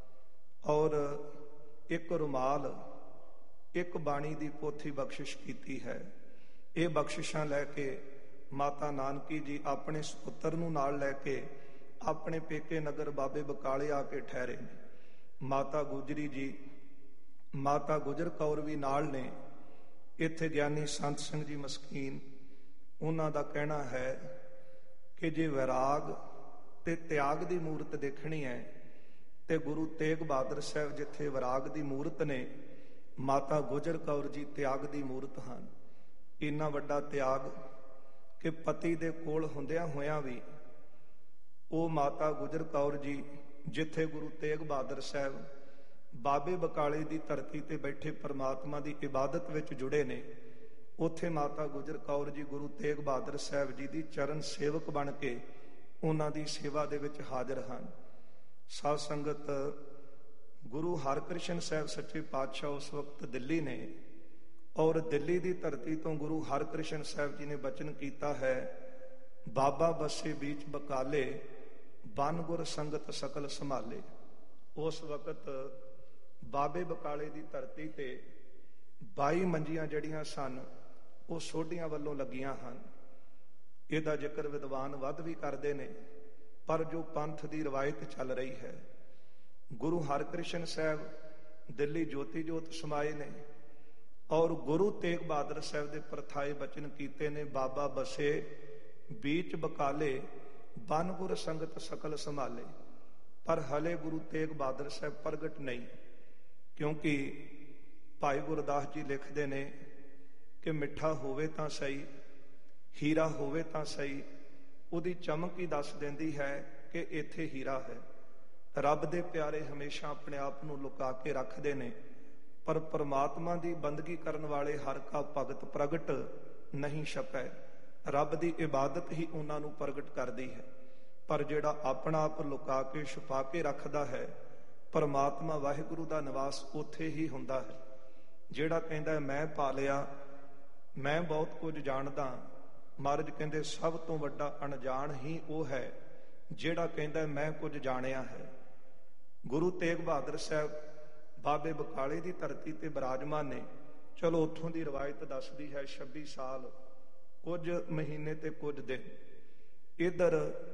ਔਰ ਇੱਕ ਰੁਮਾਲ, ਇੱਕ ਬਾਣੀ ਦੀ ਪੋਥੀ ਬਖਸ਼ਿਸ਼ ਕੀਤੀ ਹੈ। ਇਹ ਬਖਸ਼ਿਸ਼ਾਂ ਲੈ ਕੇ ਮਾਤਾ ਨਾਨਕੀ ਜੀ ਆਪਣੇ ਸੁਪੁੱਤਰ ਨੂੰ ਨਾਲ ਲੈ ਕੇ ਆਪਣੇ ਪੇਕੇ ਨਗਰ ਬਾਬੇ ਬਕਾਲੇ ਆ ਕੇ ਠਹਿਰੇ ਨੇ। ਮਾਤਾ ਗੁਜਰੀ ਜੀ, ਮਾਤਾ ਗੁਜਰ ਕੌਰ ਵੀ ਨਾਲ ਨੇ। ਇੱਥੇ ਗਿਆਨੀ ਸੰਤ ਸਿੰਘ ਜੀ ਮਸਕੀਨ, ਉਹਨਾਂ ਦਾ ਕਹਿਣਾ ਹੈ ਕਿ ਜੇ ਵਿਰਾਗ ਤੇ ਤਿਆਗ ਦੀ ਮੂਰਤ ਦੇਖਣੀ ਹੈ ਤੇ ਗੁਰੂ ਤੇਗ ਬਹਾਦਰ ਸਾਹਿਬ ਜਿੱਥੇ ਵਿਰਾਗ ਦੀ ਮੂਰਤ ਨੇ, ਮਾਤਾ ਗੁਜਰ ਕੌਰ ਜੀ ਤਿਆਗ ਦੀ ਮੂਰਤ ਹਨ। ਇੰਨਾ ਵੱਡਾ ਤਿਆਗ ਕਿ ਪਤੀ ਦੇ ਕੋਲ ਹੁੰਦਿਆਂ ਹੋਇਆਂ ਵੀ ਉਹ ਮਾਤਾ ਗੁਜਰ ਕੌਰ ਜੀ ਜਿੱਥੇ ਗੁਰੂ ਤੇਗ ਬਹਾਦਰ ਸਾਹਿਬ ਬਾਬੇ ਬਕਾਲੇ ਦੀ ਧਰਤੀ ਤੇ ਬੈਠੇ ਪਰਮਾਤਮਾ ਦੀ ਇਬਾਦਤ ਵਿੱਚ ਜੁੜੇ ਨੇ, ਉੱਥੇ ਮਾਤਾ ਗੁਜਰ ਕੌਰ ਜੀ ਗੁਰੂ ਤੇਗ ਬਹਾਦਰ ਸਾਹਿਬ ਜੀ ਦੀ ਚਰਨ ਸੇਵਕ ਬਣ ਕੇ ਉਹਨਾਂ ਦੀ ਸੇਵਾ ਦੇ ਵਿੱਚ ਹਾਜ਼ਰ ਹਨ। ਸਾਧ ਸੰਗਤ, ਗੁਰੂ ਹਰਕ੍ਰਿਸ਼ਨ ਸਾਹਿਬ ਸੱਚੇ ਪਾਤਸ਼ਾਹ ਉਸ ਵਕਤ ਦਿੱਲੀ ਨੇ ਔਰ ਦਿੱਲੀ ਦੀ ਧਰਤੀ ਤੋਂ ਗੁਰੂ ਹਰਕ੍ਰਿਸ਼ਨ ਸਾਹਿਬ ਜੀ ਨੇ ਬਚਨ ਕੀਤਾ ਹੈ, ਬਾਬਾ ਬੱਸੇ ਬੀਚ ਬਕਾਲੇ ਬਨ ਗੁਰ ਸੰਗਤ ਸਕਲ ਸੰਭਾਲੇ। ਉਸ ਵਕਤ ਬਾਬੇ ਬਕਾਲੇ ਦੀ ਧਰਤੀ ਤੇ 22 ਮੰਜੀਆਂ ਜਿਹੜੀਆਂ ਸਨ ਉਹ ਸੋਢੀਆਂ ਵੱਲੋਂ ਲੱਗੀਆਂ ਹਨ। ਇਹਦਾ ਜ਼ਿਕਰ ਵਿਦਵਾਨ ਵੱਧ ਵੀ ਕਰਦੇ ਨੇ, ਪਰ ਜੋ ਪੰਥ ਦੀ ਰਵਾਇਤ ਚੱਲ ਰਹੀ ਹੈ, ਗੁਰੂ ਹਰਕ੍ਰਿਸ਼ਨ ਸਾਹਿਬ ਦਿੱਲੀ ਜੋਤੀ ਜੋਤ ਸਮਾਏ ਨੇ ਔਰ ਗੁਰੂ ਤੇਗ ਬਹਾਦਰ ਸਾਹਿਬ ਦੇ ਪ੍ਰਥਾਏ ਬਚਨ ਕੀਤੇ ਨੇ, ਬਾਬਾ ਬਸੇ ਬੀਚ ਬਕਾਲੇ ਬਨ ਗੁਰ ਸੰਗਤ ਸਕਲ ਸੰਭਾਲੇ। ਪਰ ਹਲੇ ਗੁਰੂ ਤੇਗ ਬਹਾਦਰ ਸਾਹਿਬ ਪ੍ਰਗਟ ਨਹੀਂ, ਕਿਉਂਕਿ ਭਾਈ ਗੁਰਦਾਸ ਜੀ ਲਿਖਦੇ ਨੇ ਕਿ ਮਿੱਠਾ ਹੋਵੇ ਤਾਂ ਸਹੀ, ਹੀਰਾ ਹੋਵੇ ਤਾਂ ਸਹੀ, ਉਹਦੀ ਚਮਕ ਹੀ ਦੱਸ ਦਿੰਦੀ ਹੈ ਕਿ ਇੱਥੇ ਹੀਰਾ ਹੈ। ਰੱਬ ਦੇ ਪਿਆਰੇ ਹਮੇਸ਼ਾ ਆਪਣੇ ਆਪ ਨੂੰ ਲੁਕਾ ਕੇ ਰੱਖਦੇ ਨੇ, ਪਰ ਪਰਮਾਤਮਾ ਦੀ ਬੰਦਗੀ ਕਰਨ ਵਾਲੇ ਹਰ ਕਾ ਭਗਤ ਪ੍ਰਗਟ ਨਹੀਂ ਛਪੈ। ਰੱਬ ਦੀ ਇਬਾਦਤ ਹੀ ਉਹਨਾਂ ਨੂੰ ਪ੍ਰਗਟ ਕਰਦੀ ਹੈ। ਪਰ ਜਿਹੜਾ ਆਪਣਾ ਆਪ ਲੁਕਾ ਕੇ ਛੁਪਾ ਕੇ ਰੱਖਦਾ ਹੈ, ਪਰਮਾਤਮਾ ਵਾਹਿਗੁਰੂ ਦਾ ਨਿਵਾਸ ਉੱਥੇ ਹੀ ਹੁੰਦਾ ਹੈ। ਜਿਹੜਾ ਕਹਿੰਦਾ ਮੈਂ ਪਾ ਲਿਆ, ਮੈਂ ਬਹੁਤ ਕੁਝ ਜਾਣਦਾ, ਮਹਾਰਾਜ ਕਹਿੰਦੇ ਸਭ ਤੋਂ ਵੱਡਾ ਅਣਜਾਣ ਹੀ ਉਹ ਹੈ ਜਿਹੜਾ ਕਹਿੰਦਾ ਮੈਂ ਕੁਝ ਜਾਣਿਆ ਹੈ। ਗੁਰੂ ਤੇਗ ਬਹਾਦਰ ਸਾਹਿਬ ਬਾਬੇ ਬਕਾਲੇ ਦੀ ਧਰਤੀ ਤੇ ਬਿਰਾਜਮਾਨ ਨੇ। ਚਲੋ ਉੱਥੋਂ ਦੀ ਰਵਾਇਤ ਦੱਸਦੀ ਹੈ 26 ਸਾਲ ਕੁਝ ਮਹੀਨੇ ਤੇ ਕੁਝ ਦਿਨ। ਇਧਰ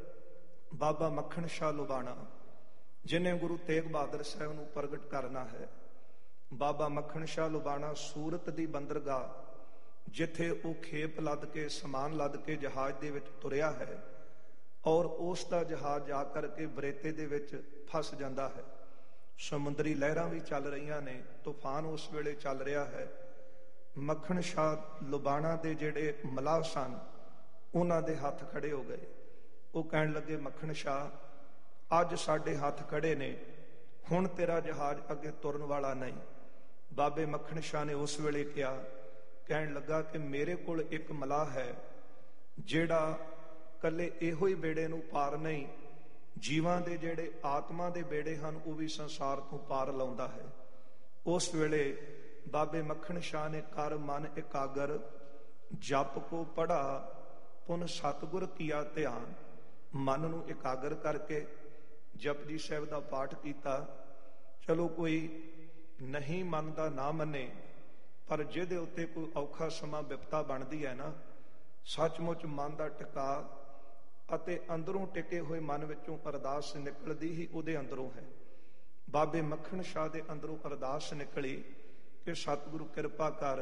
ਬਾਬਾ ਮੱਖਣ ਸ਼ਾਹ ਲੁਬਾਣਾ, ਜਿਨੇ ਗੁਰੂ ਤੇਗ ਬਹਾਦਰ ਸਾਹਿਬ ਨੂੰ ਪ੍ਰਗਟ ਕਰਨਾ ਹੈ, ਬਾਬਾ ਮੱਖਣ ਸ਼ਾਹ ਲੁਬਾਣਾ ਸੂਰਤ ਦੀ ਬੰਦਰਗਾਹ ਜਿੱਥੇ ਉਹ ਖੇਪ ਲੱਦ ਕੇ ਸਮਾਨ ਲੱਦ ਕੇ ਜਹਾਜ਼ ਦੇ ਵਿੱਚ ਤੁਰਿਆ ਹੈ ਔਰ ਉਸ ਦਾ ਜਹਾਜ਼ ਜਾ ਕਰਕੇ ਬਰੇਤੇ ਦੇ ਵਿੱਚ ਫਸ ਜਾਂਦਾ ਹੈ। ਸਮੁੰਦਰੀ ਲਹਿਰਾਂ ਵੀ ਚੱਲ ਰਹੀਆਂ ਨੇ, ਤੂਫਾਨ ਉਸ ਵੇਲੇ ਚੱਲ ਰਿਹਾ ਹੈ। ਮੱਖਣ ਸ਼ਾਹ ਲੁਬਾਣਾ ਦੇ ਜਿਹੜੇ ਮਲਾਹ ਸਨ ਉਹਨਾਂ ਦੇ ਹੱਥ ਖੜੇ ਹੋ ਗਏ। ਉਹ ਕਹਿਣ ਲੱਗੇ, ਮੱਖਣ ਸ਼ਾਹ ਅੱਜ ਸਾਡੇ ਹੱਥ ਖੜੇ ਨੇ, ਹੁਣ ਤੇਰਾ ਜਹਾਜ਼ ਅੱਗੇ ਤੁਰਨ ਵਾਲਾ ਨਹੀਂ। ਬਾਬੇ ਮੱਖਣ ਸ਼ਾਹ ਨੇ ਉਸ ਵੇਲੇ ਕਿਹਾ, ਕਹਿਣ ਲੱਗਾ ਕਿ ਮੇਰੇ ਕੋਲ ਇੱਕ ਮਲਾਹ ਹੈ ਜਿਹੜਾ ਕੱਲੇ ਇਹੋ ਹੀ ਬੇੜੇ ਨੂੰ ਪਾਰ ਨਹੀਂ, ਜੀਵਾਂ ਦੇ ਜਿਹੜੇ ਆਤਮਾ ਦੇ ਬੇੜੇ ਹਨ ਉਹ ਵੀ ਸੰਸਾਰ ਤੋਂ ਪਾਰ ਲਾਉਂਦਾ ਹੈ। ਉਸ ਵੇਲੇ ਬਾਬੇ ਮੱਖਣ ਸ਼ਾਹ ਨੇ ਕਰ ਮਨ ਇਕਾਗਰ, ਜਪ ਕੋ ਪੜਾ ਪੁਨ ਸਤਿਗੁਰ ਕੀਆ ਧਿਆਨ। ਮਨ ਨੂੰ ਇਕਾਗਰ ਕਰਕੇ ਜਪਜੀ ਸਾਹਿਬ ਦਾ ਪਾਠ ਕੀਤਾ। ਚਲੋ ਕੋਈ ਨਹੀਂ ਮੰਨਦਾ ਨਾ ਮੰਨੇ, ਪਰ ਜਿਹਦੇ ਉੱਤੇ ਕੋਈ ਔਖਾ ਸਮਾਂ ਵਿਪਤਾ ਬਣਦੀ ਹੈ ਨਾ, ਸੱਚਮੁੱਚ ਮਨ ਦਾ ਟਿਕਾ ਅਤੇ ਅੰਦਰੋਂ ਟਿਕੇ ਹੋਏ ਮਨ ਵਿੱਚੋਂ ਅਰਦਾਸ ਨਿਕਲਦੀ ਹੀ ਉਹਦੇ ਅੰਦਰੋਂ ਹੈ। ਬਾਬੇ ਮੱਖਣ ਸ਼ਾਹ ਦੇ ਅੰਦਰੋਂ ਅਰਦਾਸ ਨਿਕਲੀ ਕਿ ਸਤਿਗੁਰੂ ਕਿਰਪਾ ਕਰ,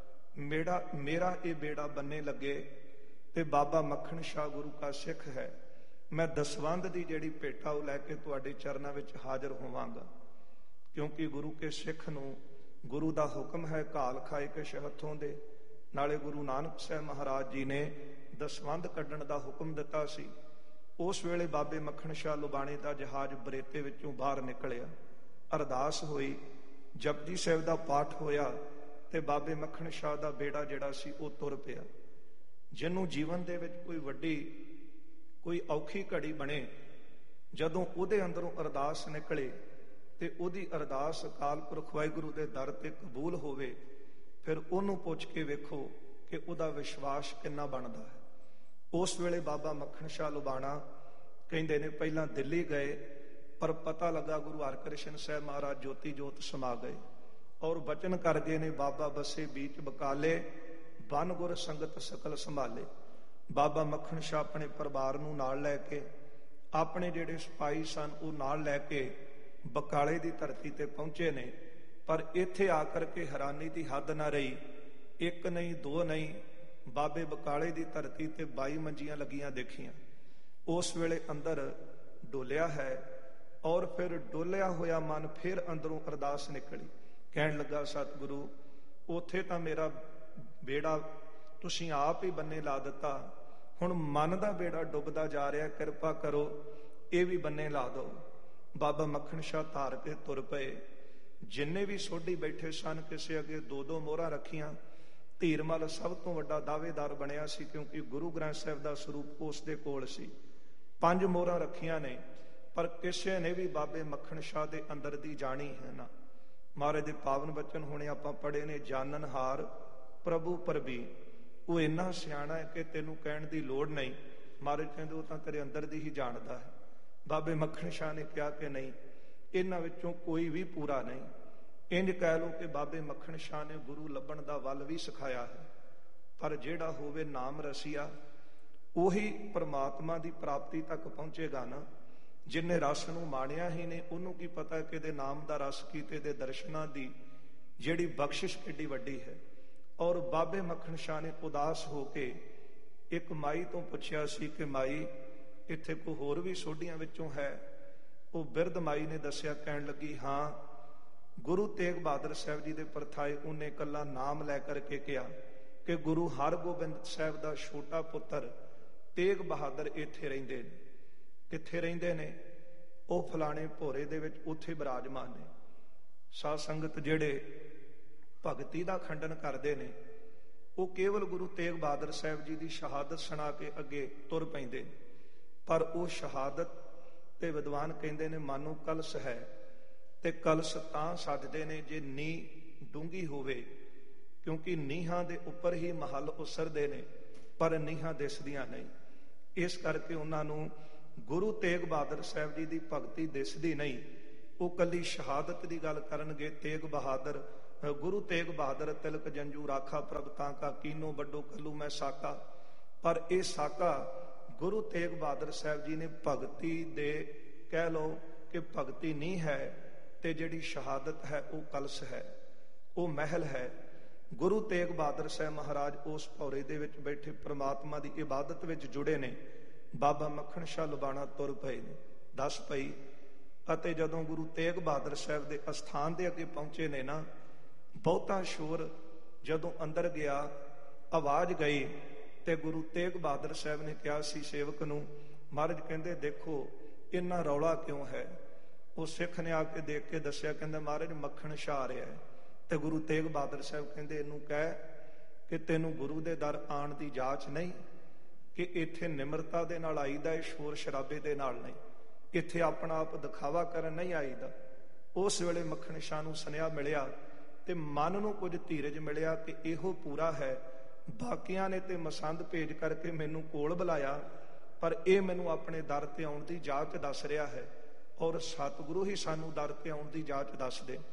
ਮੇਰਾ ਇਹ ਬੇੜਾ ਬੰਨੇ ਲੱਗੇ ਤੇ ਬਾਬਾ ਮੱਖਣ ਸ਼ਾਹ ਗੁਰੂ ਕਾ ਸਿੱਖ ਹੈ। ਮੈਂ ਦਸਵੰਧ ਦੀ ਜਿਹੜੀ ਭੇਟਾ ਉਹ ਲੈ ਕੇ ਤੁਹਾਡੇ ਚਰਨਾਂ ਵਿੱਚ ਹਾਜ਼ਰ ਹੋਵਾਂਗਾ, ਕਿਉਂਕਿ ਗੁਰੂ ਕੇ ਸਿੱਖ ਨੂੰ ਗੁਰੂ ਦਾ ਹੁਕਮ ਹੈ ਘਾਲ ਖਾਏ ਕਿਛ ਹੱਥੋਂ ਦੇ। ਨਾਲੇ ਗੁਰੂ ਨਾਨਕ ਸਾਹਿਬ ਮਹਾਰਾਜ ਜੀ ਨੇ ਦਸਵੰਧ ਕੱਢਣ ਦਾ ਹੁਕਮ ਦਿੱਤਾ ਸੀ। ਉਸ ਵੇਲੇ ਬਾਬੇ ਮੱਖਣ ਸ਼ਾਹ ਲੁਬਾਣੇ ਦਾ ਜਹਾਜ਼ ਬਰੇਤੇ ਵਿੱਚੋਂ ਬਾਹਰ ਨਿਕਲਿਆ, ਅਰਦਾਸ ਹੋਈ, ਜਪਜੀ ਸਾਹਿਬ ਦਾ ਪਾਠ ਹੋਇਆ ਤੇ ਬਾਬੇ ਮੱਖਣ ਸ਼ਾਹ ਦਾ ਬੇੜਾ ਜਿਹੜਾ ਸੀ ਉਹ ਤੁਰ ਪਿਆ। ਜਿਹਨੂੰ ਜੀਵਨ ਦੇ ਵਿੱਚ ਕੋਈ ਔਖੀ ਘੜੀ ਬਣੇ, ਜਦੋਂ ਉਹਦੇ ਅੰਦਰੋਂ ਅਰਦਾਸ ਨਿਕਲੇ ਤੇ ਉਹਦੀ ਅਰਦਾਸ ਅਕਾਲ ਪੁਰਖ ਵਾਹਿਗੁਰੂ ਦੇ ਦਰ ਤੇ ਕਬੂਲ ਹੋਵੇ, ਫਿਰ ਉਹਨੂੰ ਪੁੱਛ ਕੇ ਵੇਖੋ ਕਿ ਉਹਦਾ ਵਿਸ਼ਵਾਸ ਕਿੰਨਾ ਬਣਦਾ ਹੈ। ਉਸ ਵੇਲੇ ਬਾਬਾ ਮੱਖਣ ਸ਼ਾਹ ਲੁਬਾਣਾ ਕਹਿੰਦੇ ਨੇ ਪਹਿਲਾਂ ਦਿੱਲੀ ਗਏ, ਪਰ ਪਤਾ ਲੱਗਾ ਗੁਰੂ ਹਰਕ੍ਰਿਸ਼ਨ ਸਾਹਿਬ ਮਹਾਰਾਜ ਜੋਤੀ ਜੋਤ ਸਮਾ ਗਏ ਔਰ ਬਚਨ ਕਰ ਗਏ ਨੇ, ਬਾਬਾ ਬੱਸੇ ਬੀਚ ਬਕਾਲੇ, ਬਨ ਗੁਰ ਸੰਗਤ ਸਕਲ ਸੰਭਾਲੇ। ਬਾਬਾ ਮੱਖਣ ਸ਼ਾਹ ਆਪਣੇ ਪਰਿਵਾਰ ਨੂੰ ਨਾਲ ਲੈ ਕੇ, ਆਪਣੇ ਜਿਹੜੇ ਸਿਪਾਹੀ ਸਨ ਉਹ ਨਾਲ ਲੈ ਕੇ ਬਕਾਲੇ ਦੀ ਧਰਤੀ ਤੇ ਪਹੁੰਚੇ ਨੇ। ਪਰ ਇੱਥੇ ਆ ਕਰਕੇ ਹੈਰਾਨੀ ਦੀ ਹੱਦ ਨਾ ਰਹੀ। ਇੱਕ ਨਹੀਂ, ਦੋ ਨਹੀਂ, ਬਾਬੇ ਬਕਾਲੇ ਦੀ ਧਰਤੀ ਤੇ 22 ਮੰਜੀਆਂ ਲੱਗੀਆਂ ਦੇਖੀਆਂ। ਉਸ ਵੇਲੇ ਅੰਦਰ ਡੋਲਿਆ ਹੈ ਔਰ ਫਿਰ ਡੋਲਿਆ ਹੋਇਆ ਮਨ ਫਿਰ ਅੰਦਰੋਂ ਅਰਦਾਸ ਨਿਕਲੀ, ਕਹਿਣ ਲੱਗਾ ਸਤਿਗੁਰੂ ਉੱਥੇ ਤਾਂ ਮੇਰਾ ਬੇੜਾ ਤੁਸੀਂ ਆਪ ਹੀ ਬੰਨੇ ਲਾ ਦਿੱਤਾ, ਹੁਣ ਮਨ ਦਾ ਬੇੜਾ ਡੁੱਬਦਾ ਜਾ ਰਿਹਾ, ਕਿਰਪਾ ਕਰੋ ਇਹ ਵੀ ਬੰਨੇ ਲਾ ਦਿਓ। ਬਾਬਾ ਮੱਖਣ ਸ਼ਾਹ ਧਾਰ ਕੇ ਤੁਰ ਪਏ। ਜਿੰਨੇ ਵੀ ਸੋਢੀ ਬੈਠੇ ਸਨ ਕਿਸੇ ਅੱਗੇ 2-2 ਮੋਹਰਾਂ ਰੱਖੀਆਂ। ਧੀਰਮਲ ਸਭ ਤੋਂ ਵੱਡਾ ਦਾਅਵੇਦਾਰ ਬਣਿਆ ਸੀ, ਕਿਉਂਕਿ ਗੁਰੂ ਗ੍ਰੰਥ ਸਾਹਿਬ ਦਾ ਸਰੂਪ ਉਸ ਦੇ ਕੋਲ ਸੀ। 5 ਮੋਹਰਾਂ ਰੱਖੀਆਂ ਨੇ, ਪਰ ਕਿਸੇ ਨੇ ਵੀ ਬਾਬੇ ਮੱਖਣ ਸ਼ਾਹ ਦੇ ਅੰਦਰ ਦੀ ਜਾਣੀ ਹੈ ਨਾ। ਮਹਾਰਾਜ ਦੇ ਪਾਵਨ ਬਚਨ ਹੁਣੇ ਆਪਾਂ ਪੜ੍ਹੇ ਨੇ, ਜਾਣਨਹਾਰ ਪ੍ਰਭੂ ਪਰਬੀ। ਉਹ ਇੰਨਾ ਸਿਆਣਾ ਹੈ ਕਿ ਤੈਨੂੰ ਕਹਿਣ ਦੀ ਲੋੜ ਨਹੀਂ। ਮਹਾਰਾਜ ਕਹਿੰਦੇ ਉਹ ਤਾਂ ਤੇਰੇ ਅੰਦਰ ਦੀ ਹੀ ਜਾਣਦਾ ਹੈ। ਬਾਬੇ ਮੱਖਣ ਸ਼ਾਹ ਨੇ ਕਿਹਾ ਕਿ ਨਹੀਂ, ਇਹਨਾਂ ਵਿੱਚੋਂ ਕੋਈ ਵੀ ਪੂਰਾ ਨਹੀਂ। ਇੰਝ ਕਹਿ ਲਓ ਕਿ ਬਾਬੇ ਮੱਖਣ ਸ਼ਾਹ ਨੇ ਗੁਰੂ ਲੱਭਣ ਦਾ ਵੱਲ ਵੀ ਸਿਖਾਇਆ ਹੈ, ਪਰ ਜਿਹੜਾ ਹੋਵੇ ਨਾਮ ਰਸੀਆ ਉਹੀ ਪ੍ਰਮਾਤਮਾ ਦੀ ਪ੍ਰਾਪਤੀ ਤੱਕ ਪਹੁੰਚੇਗਾ ਨਾ। ਜਿਨੇ ਰਸ ਨੂੰ ਮਾਣਿਆ ਹੀ ਨੇ, ਉਹਨੂੰ ਕੀ ਪਤਾ ਕਿ ਇਹਦੇ ਨਾਮ ਦਾ ਰਸ ਕੀ ਤੇ ਇਹਦੇ ਦਰਸ਼ਨਾਂ ਦੀ ਜਿਹੜੀ ਬਖਸ਼ਿਸ਼ ਕਿੱਡੀ ਵੱਡੀ ਹੈ। ਔਰ ਬਾਬੇ ਮੱਖਣ ਸ਼ਾਹ ਨੇ ਉਦਾਸ ਹੋ ਕੇ ਇੱਕ ਮਾਈ ਤੋਂ ਪੁੱਛਿਆ ਸੀ ਕਿ ਮਾਈ ਇੱਥੇ ਕੋਈ ਹੋਰ ਵੀ ਸੋਢੀਆਂ ਵਿੱਚੋਂ ਹੈ? ਉਹ ਬਿਰਧ ਮਾਈ ਨੇ ਦੱਸਿਆ, ਕਹਿਣ ਲੱਗੀ ਹਾਂ, ਗੁਰੂ ਤੇਗ ਬਹਾਦਰ ਸਾਹਿਬ ਜੀ ਦੇ ਪਰਥਾਏ ਉਹਨੇ ਇਕੱਲਾ ਨਾਮ ਲੈ ਕਰਕੇ ਕਿਹਾ ਕਿ ਗੁਰੂ ਹਰਗੋਬਿੰਦ ਸਾਹਿਬ ਦਾ ਛੋਟਾ ਪੁੱਤਰ ਤੇਗ ਬਹਾਦਰ ਇੱਥੇ ਰਹਿੰਦੇ ਨੇ। ਕਿੱਥੇ ਰਹਿੰਦੇ ਨੇ? ਉਹ ਫਲਾਣੇ ਭੋਰੇ ਦੇ ਵਿੱਚ ਉੱਥੇ ਬਿਰਾਜਮਾਨ ਨੇ। ਸਾਧ ਸੰਗਤ ਜਿਹੜੇ ਭਗਤੀ ਦਾ ਖੰਡਨ ਕਰਦੇ ਨੇ, ਉਹ ਕੇਵਲ ਗੁਰੂ ਤੇਗ ਬਹਾਦਰ ਸਾਹਿਬ ਜੀ ਦੀ ਸ਼ਹਾਦਤ ਸੁਣਾ ਕੇ ਅੱਗੇ ਤੁਰ ਪੈਂਦੇ ਨੇ, ਪਰ ਉਹ ਸ਼ਹਾਦਤ ਤੇ ਵਿਦਵਾਨ ਕਹਿੰਦੇ ਨੇ ਮਾਨੋ ਕਲਸ ਹੈ, ਤੇ ਕਲਸ ਤਾਂ ਸੱਜਦੇ ਨੇ ਜੇ ਨੀਂਹ ਡੂੰਘੀ ਹੋਵੇ, ਕਿਉਂਕਿ ਨੀਹਾਂ ਦੇ ਉੱਪਰ ਹੀ ਮਹੱਲ ਉਸਰਦੇ ਨੇ, ਪਰ ਨੀਹਾਂ ਦਿਸਦੀਆਂ ਨਹੀਂ। ਇਸ ਕਰਕੇ ਉਹਨਾਂ ਨੂੰ ਗੁਰੂ ਤੇਗ ਬਹਾਦਰ ਸਾਹਿਬ ਜੀ ਦੀ ਭਗਤੀ ਦਿਸਦੀ ਨਹੀਂ। ਉਹ ਕੱਲੀ ਸ਼ਹਾਦਤ ਦੀ ਗੱਲ ਕਰਨਗੇ, ਤੇਗ ਬਹਾਦਰ, ਗੁਰੂ ਤੇਗ ਬਹਾਦਰ ਤਿਲਕ ਜੰਜੂ ਰਾਖਾ ਪ੍ਰਭ ਤਾਂ ਕਾ ਕੀਨੋ ਵੱਡੋ ਕੱਲੂ ਮੈਂ ਸਾਕਾ। ਪਰ ਇਹ ਸਾਕਾ ਗੁਰੂ ਤੇਗ ਬਹਾਦਰ ਸਾਹਿਬ ਜੀ ਨੇ ਭਗਤੀ ਦੇ ਕਹਿ ਲਓ ਕਿ ਭਗਤੀ ਨਹੀਂ ਹੈ, ਤੇ ਜਿਹੜੀ ਸ਼ਹਾਦਤ ਹੈ ਉਹ ਕਲਸ ਹੈ, ਉਹ ਮਹਿਲ ਹੈ। ਗੁਰੂ ਤੇਗ ਬਹਾਦਰ ਸਾਹਿਬ ਮਹਾਰਾਜ ਉਸ ਭੌਰੇ ਦੇ ਵਿੱਚ ਬੈਠੇ ਪ੍ਰਮਾਤਮਾ ਦੀ ਇਬਾਦਤ ਵਿੱਚ ਜੁੜੇ ਨੇ। ਬਾਬਾ ਮੱਖਣ ਸ਼ਾਹ ਲੁਬਾਣਾ ਤੁਰ ਪਏ ਨੇ, ਦੱਸ ਪਈ। ਅਤੇ ਜਦੋਂ ਗੁਰੂ ਤੇਗ ਬਹਾਦਰ ਸਾਹਿਬ ਦੇ ਅਸਥਾਨ ਦੇ ਅੱਗੇ ਪਹੁੰਚੇ ਨੇ ਨਾ, ਬਹੁਤਾ ਸ਼ੋਰ ਜਦੋਂ ਅੰਦਰ ਗਿਆ, ਆਵਾਜ਼ ਗਈ, ਤੇ ਗੁਰੂ ਤੇਗ ਬਹਾਦਰ ਸਾਹਿਬ ਨੇ ਕਿਹਾ ਸੀ ਸੇਵਕ ਨੂੰ, ਮਹਾਰਾਜ ਕਹਿੰਦੇ ਦੇਖੋ ਇੰਨਾ ਰੌਲਾ ਕਿਉਂ ਹੈ? ਉਹ ਸਿੱਖ ਨੇ ਆ ਕੇ ਦੇਖ ਕੇ ਦੱਸਿਆ, ਕਹਿੰਦਾ ਮਹਾਰਾਜ ਮੱਖਣ ਸ਼ਾਹ ਆ ਰਿਹਾ ਹੈ। ਤੇ ਗੁਰੂ ਤੇਗ ਬਹਾਦਰ ਸਾਹਿਬ ਕਹਿੰਦੇ ਇਹਨੂੰ ਕਹਿ ਕਿ ਤੈਨੂੰ ਗੁਰੂ ਦੇ ਦਰ ਆਉਣ ਦੀ ਜਾਚ ਨਹੀਂ, ਕਿ ਇੱਥੇ ਨਿਮਰਤਾ ਦੇ ਨਾਲ ਆਈਦਾ, ਇਹ ਸ਼ੋਰ ਸ਼ਰਾਬੇ ਦੇ ਨਾਲ ਨਹੀਂ, ਇੱਥੇ ਆਪਣਾ ਆਪ ਦਿਖਾਵਾ ਕਰਨ ਨਹੀਂ ਆਈਦਾ। ਉਸ ਵੇਲੇ ਮੱਖਣ ਸ਼ਾਹ ਨੂੰ ਸੁਨੇਹਾ ਮਿਲਿਆ ਤੇ ਮਨ ਨੂੰ ਕੁਝ ਧੀਰਜ ਮਿਲਿਆ ਕਿ ਇਹੋ ਪੂਰਾ ਹੈ। ਬਾਕੀਆਂ ਨੇ ਤੇ ਮਸੰਦ ਭੇਜ ਕਰਕੇ ਮੈਨੂੰ ਕੋਲ ਬੁਲਾਇਆ, ਪਰ ਇਹ ਮੈਨੂੰ ਆਪਣੇ ਦਰ ਤੇ ਆਉਣ ਦੀ ਜਾਚ ਦੱਸ ਰਿਹਾ ਹੈ, ਔਰ ਸਤਿਗੁਰੂ ਹੀ ਸਾਨੂੰ ਦਰ ਤੇ ਆਉਣ ਦੀ ਜਾਚ ਦੱਸਦੇ।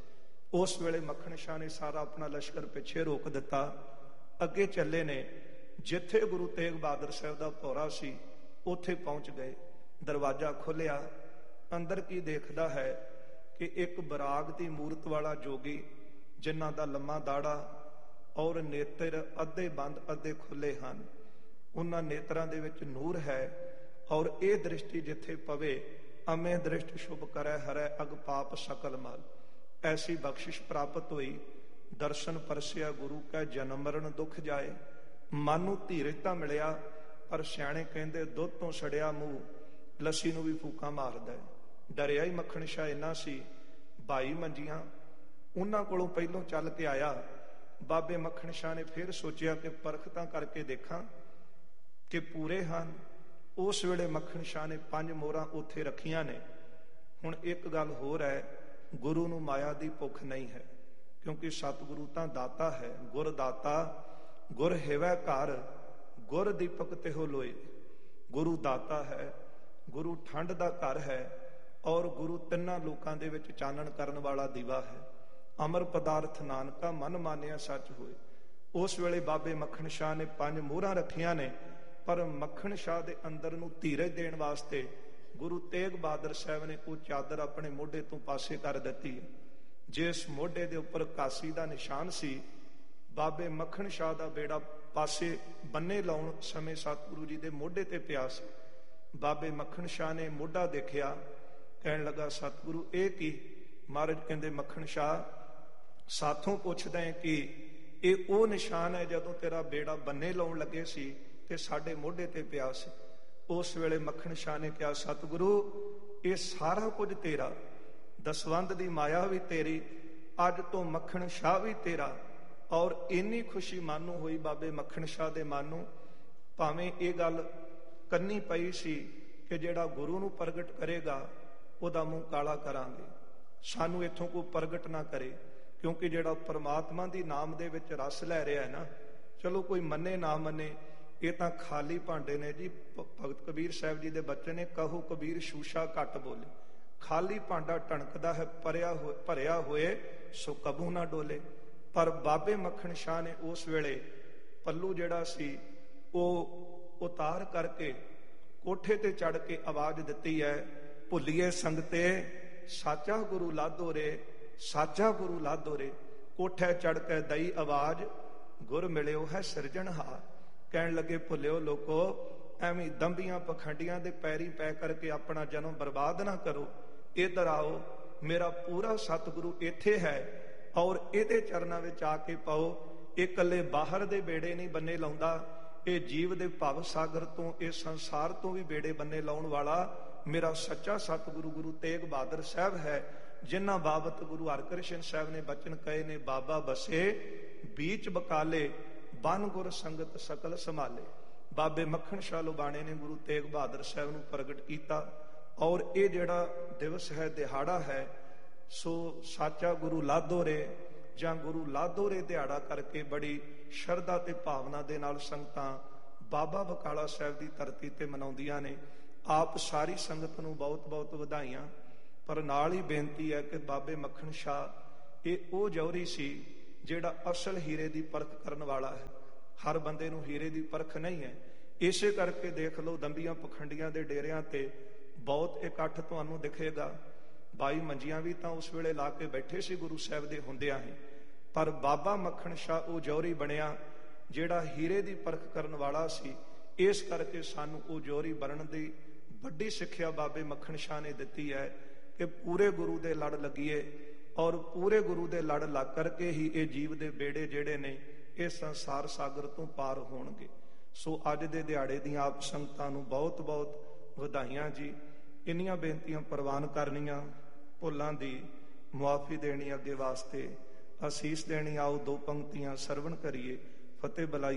ਉਸ ਵੇਲੇ ਮੱਖਣ ਸ਼ਾਹ ਨੇ ਸਾਰਾ ਆਪਣਾ ਲਸ਼ਕਰ ਪਿੱਛੇ ਰੋਕ ਦਿੱਤਾ, ਅੱਗੇ ਚੱਲੇ ਨੇ। ਜਿੱਥੇ ਗੁਰੂ ਤੇਗ ਬਹਾਦਰ ਸਾਹਿਬ ਦਾ ਭੋਰਾ ਸੀ ਉੱਥੇ ਪਹੁੰਚ ਗਏ। ਦਰਵਾਜ਼ਾ ਖੋਲ੍ਹਿਆ, ਅੰਦਰ ਕੀ ਦੇਖਦਾ ਹੈ ਕਿ ਇੱਕ ਬਰਾਗ ਦੀ ਮੂਰਤ ਵਾਲਾ ਜੋਗੀ, ਜਿਨ੍ਹਾਂ ਦਾ ਲੰਮਾ ਦਾੜਾ ਔਰ ਨੇਤਰ ਅੱਧੇ ਬੰਦ ਅੱਧੇ ਖੁੱਲੇ ਹਨ, ਉਹਨਾਂ ਨੇਤਰਾਂ ਦੇ ਵਿੱਚ ਨੂਰ ਹੈ। ਔਰ ਇਹ ਦ੍ਰਿਸ਼ਟੀ ਜਿੱਥੇ ਪਵੇ, ਅਮੇ ਦ੍ਰਿਸ਼ਟ ਸ਼ੁਭ ਕਰੈ ਹਰੈ ਅਗ ਪਾਪ ਸਕਲ ਮਲ। ਐਸੀ ਬਖਸ਼ਿਸ਼ ਪ੍ਰਾਪਤ ਹੋਈ। ਦਰਸ਼ਨ ਪਰਸਿਆ ਗੁਰੂ ਕੈ ਜਨਮ ਮਰਨ ਦੁੱਖ ਜਾਏ। ਮਨ ਨੂੰ ਧੀਰਜ ਤਾਂ ਮਿਲਿਆ, ਪਰ ਸਿਆਣੇ ਕਹਿੰਦੇ ਦੁੱਧ ਤੋਂ ਸੜਿਆ ਮੂੰਹ ਲੱਸੀ ਨੂੰ ਵੀ ਫੂਕਾਂ ਮਾਰਦਾ ਹੈ। ਡਰਿਆ ਹੀ ਮੱਖਣ ਸ਼ਾਹ ਇੰਨਾ ਸੀ। ਭਾਈ ਮੰਜੀਆਂ ਉਹਨਾਂ ਕੋਲੋਂ ਪਹਿਲੋਂ ਚੱਲ ਕੇ ਆਇਆ। ਬਾਬੇ ਮੱਖਣ ਸ਼ਾਹ ਨੇ ਫਿਰ ਸੋਚਿਆ ਕਿ ਪਰਖ ਤਾਂ ਕਰਕੇ ਦੇਖਾਂ ਕਿ ਪੂਰੇ ਹਨ। ਉਸ ਵੇਲੇ ਮੱਖਣ ਸ਼ਾਹ ਨੇ 5 ਮੋਹਰਾਂ ਉੱਥੇ ਰੱਖੀਆਂ ਨੇ। ਹੁਣ ਇੱਕ ਗੱਲ ਹੋਰ ਹੈ, ਗੁਰੂ ਨੂੰ ਮਾਇਆ ਦੀ ਭੁੱਖ ਨਹੀਂ ਹੈ, ਕਿਉਂਕਿ ਸਤਿਗੁਰੂ ਤਾਂ ਦਾਤਾ ਹੈ। ਗੁਰ ਦਾਤਾ ਗੁਰ ਹਿਵੈ ਘਰ, ਗੁਰ ਦੀਪਕ ਤਿਹੁ ਲੋਏ। ਗੁਰੂ ਦਾਤਾ ਹੈ, ਗੁਰੂ ਠੰਡ ਦਾ ਘਰ ਹੈ, ਔਰ ਗੁਰੂ ਤਿੰਨਾਂ ਲੋਕਾਂ ਦੇ ਵਿੱਚ ਚਾਨਣ ਕਰਨ ਵਾਲਾ ਦੀਵਾ ਹੈ। ਅਮਰ ਪਦਾਰਥ ਨਾਨਕਾ ਮਨ ਮਾਨਿਆ ਸੱਚ ਹੋਏ। ਉਸ ਵੇਲੇ ਬਾਬੇ ਮੱਖਣ ਸ਼ਾਹ ਨੇ 5 ਮੋਹਰਾਂ ਰੱਖੀਆਂ ਨੇ, ਪਰ ਮੱਖਣ ਸ਼ਾਹ ਦੇ ਅੰਦਰ ਨੂੰ ਧੀਰਜ ਦੇਣ ਵਾਸਤੇ ਗੁਰੂ ਤੇਗ ਬਹਾਦਰ ਸਾਹਿਬ ਨੇ ਉਹ ਚਾਦਰ ਆਪਣੇ ਮੋਢੇ ਤੋਂ ਪਾਸੇ ਕਰ ਦਿੱਤੀ ਹੈ। ਜਿਸ ਮੋਢੇ ਦੇ ਉੱਪਰ ਕਾਸੀ ਦਾ ਨਿਸ਼ਾਨ ਸੀ, ਬਾਬੇ ਮੱਖਣ ਸ਼ਾਹ ਦਾ ਬੇੜਾ ਪਾਸੇ ਬੰਨੇ ਲਾਉਣ ਸਮੇਂ ਸਤਿਗੁਰੂ ਜੀ ਦੇ ਮੋਢੇ ਤੇ ਪਿਆ ਸੀ। ਬਾਬੇ ਮੱਖਣ ਸ਼ਾਹ ਨੇ ਮੋਢਾ ਦੇਖਿਆ, ਕਹਿਣ ਲੱਗਾ ਸਤਿਗੁਰੂ ਇਹ ਕੀ? ਮਹਾਰਾਜ ਕਹਿੰਦੇ ਮੱਖਣ ਸ਼ਾਹ ਸਾਥੋਂ ਪੁੱਛਦਾ ਹੈ ਕਿ ਇਹ ਉਹ ਨਿਸ਼ਾਨ ਹੈ ਜਦੋਂ ਤੇਰਾ ਬੇੜਾ ਬੰਨੇ ਲਾਉਣ ਲੱਗੇ ਸੀ ਤੇ ਸਾਡੇ ਮੋਢੇ ਤੇ ਪਿਆ ਸੀ। ਉਸ ਵੇਲੇ ਮੱਖਣ ਸ਼ਾਹ ਨੇ ਕਿਹਾ ਸਤਿਗੁਰੂ ਇਹ ਸਾਰਾ ਕੁਝ ਤੇਰਾ, ਦਸਵੰਧ ਦੀ ਮਾਇਆ ਵੀ ਤੇਰੀ, ਅੱਜ ਤੋਂ ਮੱਖਣ ਸ਼ਾਹ ਵੀ ਤੇਰਾ। ਔਰ ਇੰਨੀ ਖੁਸ਼ੀ ਮਨ ਨੂੰ ਹੋਈ ਬਾਬੇ ਮੱਖਣ ਸ਼ਾਹ ਦੇ ਮਨ ਨੂੰ, ਭਾਵੇਂ ਇਹ ਗੱਲ ਕੰਨੀ ਪਈ ਸੀ ਕਿ ਜਿਹੜਾ ਗੁਰੂ ਨੂੰ ਪ੍ਰਗਟ ਕਰੇਗਾ ਉਹਦਾ ਮੂੰਹ ਕਾਲਾ ਕਰਾਂਗੇ, ਸਾਨੂੰ ਇੱਥੋਂ ਕੋਈ ਪ੍ਰਗਟ ਨਾ ਕਰੇ। ਕਿਉਂਕਿ ਜਿਹੜਾ ਪਰਮਾਤਮਾ ਦੀ ਨਾਮ ਦੇ ਵਿੱਚ ਰਸ ਲੈ ਰਿਹਾ ਹੈ ਨਾ, ਚਲੋ ਕੋਈ ਮੰਨੇ ਨਾ ਮੰਨੇ, ਇਹ ਤਾਂ ਖਾਲੀ ਭਾਂਡੇ ਨੇ ਜੀ। ਭਗਤ ਕਬੀਰ ਸਾਹਿਬ ਜੀ ਦੇ ਬੱਚੇ ਨੇ, ਕਹੋ ਕਬੀਰ ਸ਼ੂਸ਼ਾ ਘੱਟ ਬੋਲੇ। ਖਾਲੀ ਭਾਂਡਾ ਟਣਕਦਾ ਹੈ, ਭਰਿਆ ਹੋਏ ਸੋ ਕਬੂ ਨਾ ਡੋਲੇ। ਪਰ ਬਾਬੇ ਮੱਖਣ ਸ਼ਾਹ ਨੇ ਉਸ ਵੇਲੇ ਪੱਲੂ ਜਿਹੜਾ ਸੀ ਉਹ ਉਤਾਰ ਕਰਕੇ ਕੋਠੇ ਤੇ ਚੜ ਕੇ ਆਵਾਜ਼ ਦਿੱਤੀ ਹੈ, ਭੁੱਲੀਏ ਸੰਗਤੇ ਸਾਚਾ ਗੁਰੂ ਲਾਧੋ ਰੇ, ਸਾਚਾ ਗੁਰੂ ਲਾਧੋ ਰੇ। ਕੋਠੇ ਚੜ ਕੇ ਦਈ ਆਵਾਜ਼, ਗੁਰ ਮਿਲਿਓ ਹੈ ਸਿਰਜਣਹਾਰ। ਕਹਿਣ ਲੱਗੇ ਭੁੱਲਿਓ ਲੋਕੋ, ਐਵੇਂ ਦੰਬੀਆਂ ਪਖੰਡੀਆਂ ਦੇ ਪੈਰੀ ਪੈ ਕਰਕੇ ਆਪਣਾ ਜਨਮ ਬਰਬਾਦ ਨਾ ਕਰੋ। ਇੱਧਰ ਆਓ, ਮੇਰਾ ਪੂਰਾ ਸਤਿਗੁਰੂ ਇੱਥੇ ਹੈ, ਔਰ ਇਹਦੇ ਚਰਨਾਂ ਵਿੱਚ ਆ ਕੇ ਪਾਓ। ਇਹ ਇਕੱਲੇ ਬਾਹਰ ਦੇ ਬੇੜੇ ਨਹੀਂ ਬੰਨੇ ਲਾਉਂਦਾ, ਇਹ ਜੀਵ ਦੇ ਭਵ ਸਾਗਰ ਤੋਂ, ਇਹ ਸੰਸਾਰ ਤੋਂ ਵੀ ਬੇੜੇ ਬੰਨੇ ਲਾਉਣ ਵਾਲਾ ਮੇਰਾ ਸੱਚਾ ਸਤਿਗੁਰੂ ਗੁਰੂ ਤੇਗ ਬਹਾਦਰ ਸਾਹਿਬ ਹੈ, ਜਿਨ੍ਹਾਂ ਬਾਬਤ ਗੁਰੂ ਹਰਕ੍ਰਿਸ਼ਨ ਸਾਹਿਬ ਨੇ ਬਚਨ ਕਹੇ ਨੇ, ਬਾਬਾ ਬਸੇ ਬੀਚ ਬਕਾਲੇ, ਬਨ ਗੁਰ ਸੰਗਤ ਸਕਲ ਸੰਭਾਲੇ। ਬਾਬੇ ਮੱਖਣ ਸ਼ਾਹ ਲੁਬਾਣੇ ਨੇ ਗੁਰੂ ਤੇਗ ਬਹਾਦਰ ਸਾਹਿਬ ਨੂੰ ਪ੍ਰਗਟ ਕੀਤਾ। ਔਰ ਇਹ ਜਿਹੜਾ ਦਿਵਸ ਹੈ, ਦਿਹਾੜਾ ਹੈ, ਸੋ ਸਾਚਾ ਗੁਰੂ ਲਾਧੋ ਰੇ ਜਾਂ ਗੁਰੂ ਲਾਧੋ ਰੇ ਦਿਹਾੜਾ ਕਰਕੇ ਬੜੀ ਸ਼ਰਧਾ ਤੇ ਭਾਵਨਾ ਦੇ ਨਾਲ ਸੰਗਤਾਂ ਬਾਬਾ ਬਕਾਲਾ ਸਾਹਿਬ ਦੀ ਧਰਤੀ ਤੇ ਮਨਾਉਂਦੀਆਂ ਨੇ। ਆਪ ਸਾਰੀ ਸੰਗਤ ਨੂੰ ਬਹੁਤ ਬਹੁਤ ਵਧਾਈਆਂ। ਪਰ ਨਾਲ ਹੀ ਬੇਨਤੀ ਹੈ ਕਿ ਬਾਬੇ ਮੱਖਣ ਸ਼ਾਹ ਇਹ ਉਹ ਜੌਹਰੀ ਸੀ ਜਿਹੜਾ ਅਸਲ ਹੀਰੇ ਦੀ ਪਰਖ ਕਰਨ ਵਾਲਾ ਹੈ। ਹਰ ਬੰਦੇ ਨੂੰ ਹੀਰੇ ਦੀ ਪਰਖ ਨਹੀਂ ਹੈ। ਇਸੇ ਕਰਕੇ ਦੇਖ ਲਓ ਦੰਬੀਆਂ ਪਖੰਡੀਆਂ ਦੇ ਡੇਰਿਆਂ ਤੇ ਬਹੁਤ ਇਕੱਠ ਤੁਹਾਨੂੰ ਦਿਖੇਗਾ। 22 ਮੰਜੀਆਂ ਵੀ ਤਾਂ ਉਸ ਵੇਲੇ ਲਾ ਕੇ ਬੈਠੇ ਸੀ ਗੁਰੂ ਸਾਹਿਬ ਦੇ ਹੁੰਦਿਆਂ ਹੀ। ਪਰ ਬਾਬਾ ਮੱਖਣ ਸ਼ਾਹ ਉਹ ਜੌਹਰੀ ਬਣਿਆ ਜਿਹੜਾ ਹੀਰੇ ਦੀ ਪਰਖ ਕਰਨ ਵਾਲਾ ਸੀ। ਇਸ ਕਰਕੇ ਸਾਨੂੰ ਉਹ ਜੌਹਰੀ ਬਣਨ ਦੀ ਵੱਡੀ ਸਿੱਖਿਆ ਬਾਬੇ ਮੱਖਣ ਸ਼ਾਹ ਨੇ ਦਿੱਤੀ ਹੈ ਕਿ ਪੂਰੇ ਗੁਰੂ ਦੇ ਲੜ ਲੱਗੀਏ, ਔਰ ਪੂਰੇ ਗੁਰੂ ਦੇ ਲੜ ਲੱਗ ਕਰਕੇ ਹੀ ਇਹ ਜੀਵ ਦੇ ਬੇੜੇ ਜਿਹੜੇ ਨੇ ਇਹ ਸੰਸਾਰ ਸਾਗਰ ਤੋਂ ਪਾਰ ਹੋਣਗੇ। ਸੋ ਅੱਜ ਦੇ ਦਿਹਾੜੇ ਦੀਆਂ ਆਪ ਸੰਗਤਾਂ ਨੂੰ ਬਹੁਤ ਬਹੁਤ ਵਧਾਈਆਂ ਜੀ। ਇੰਨੀਆਂ ਬੇਨਤੀਆਂ ਪ੍ਰਵਾਨ ਕਰਨੀਆਂ, ਭੁੱਲਾਂ ਦੀ ਮੁਆਫੀ ਦੇਣੀ, ਅੱਗੇ ਵਾਸਤੇ ਅਸੀਸ ਦੇਣੀ। ਆਓ 2 ਪੰਕਤੀਆਂ ਸਰਵਣ ਕਰੀਏ। ਫਤਿਹ ਬੁਲਾਈ।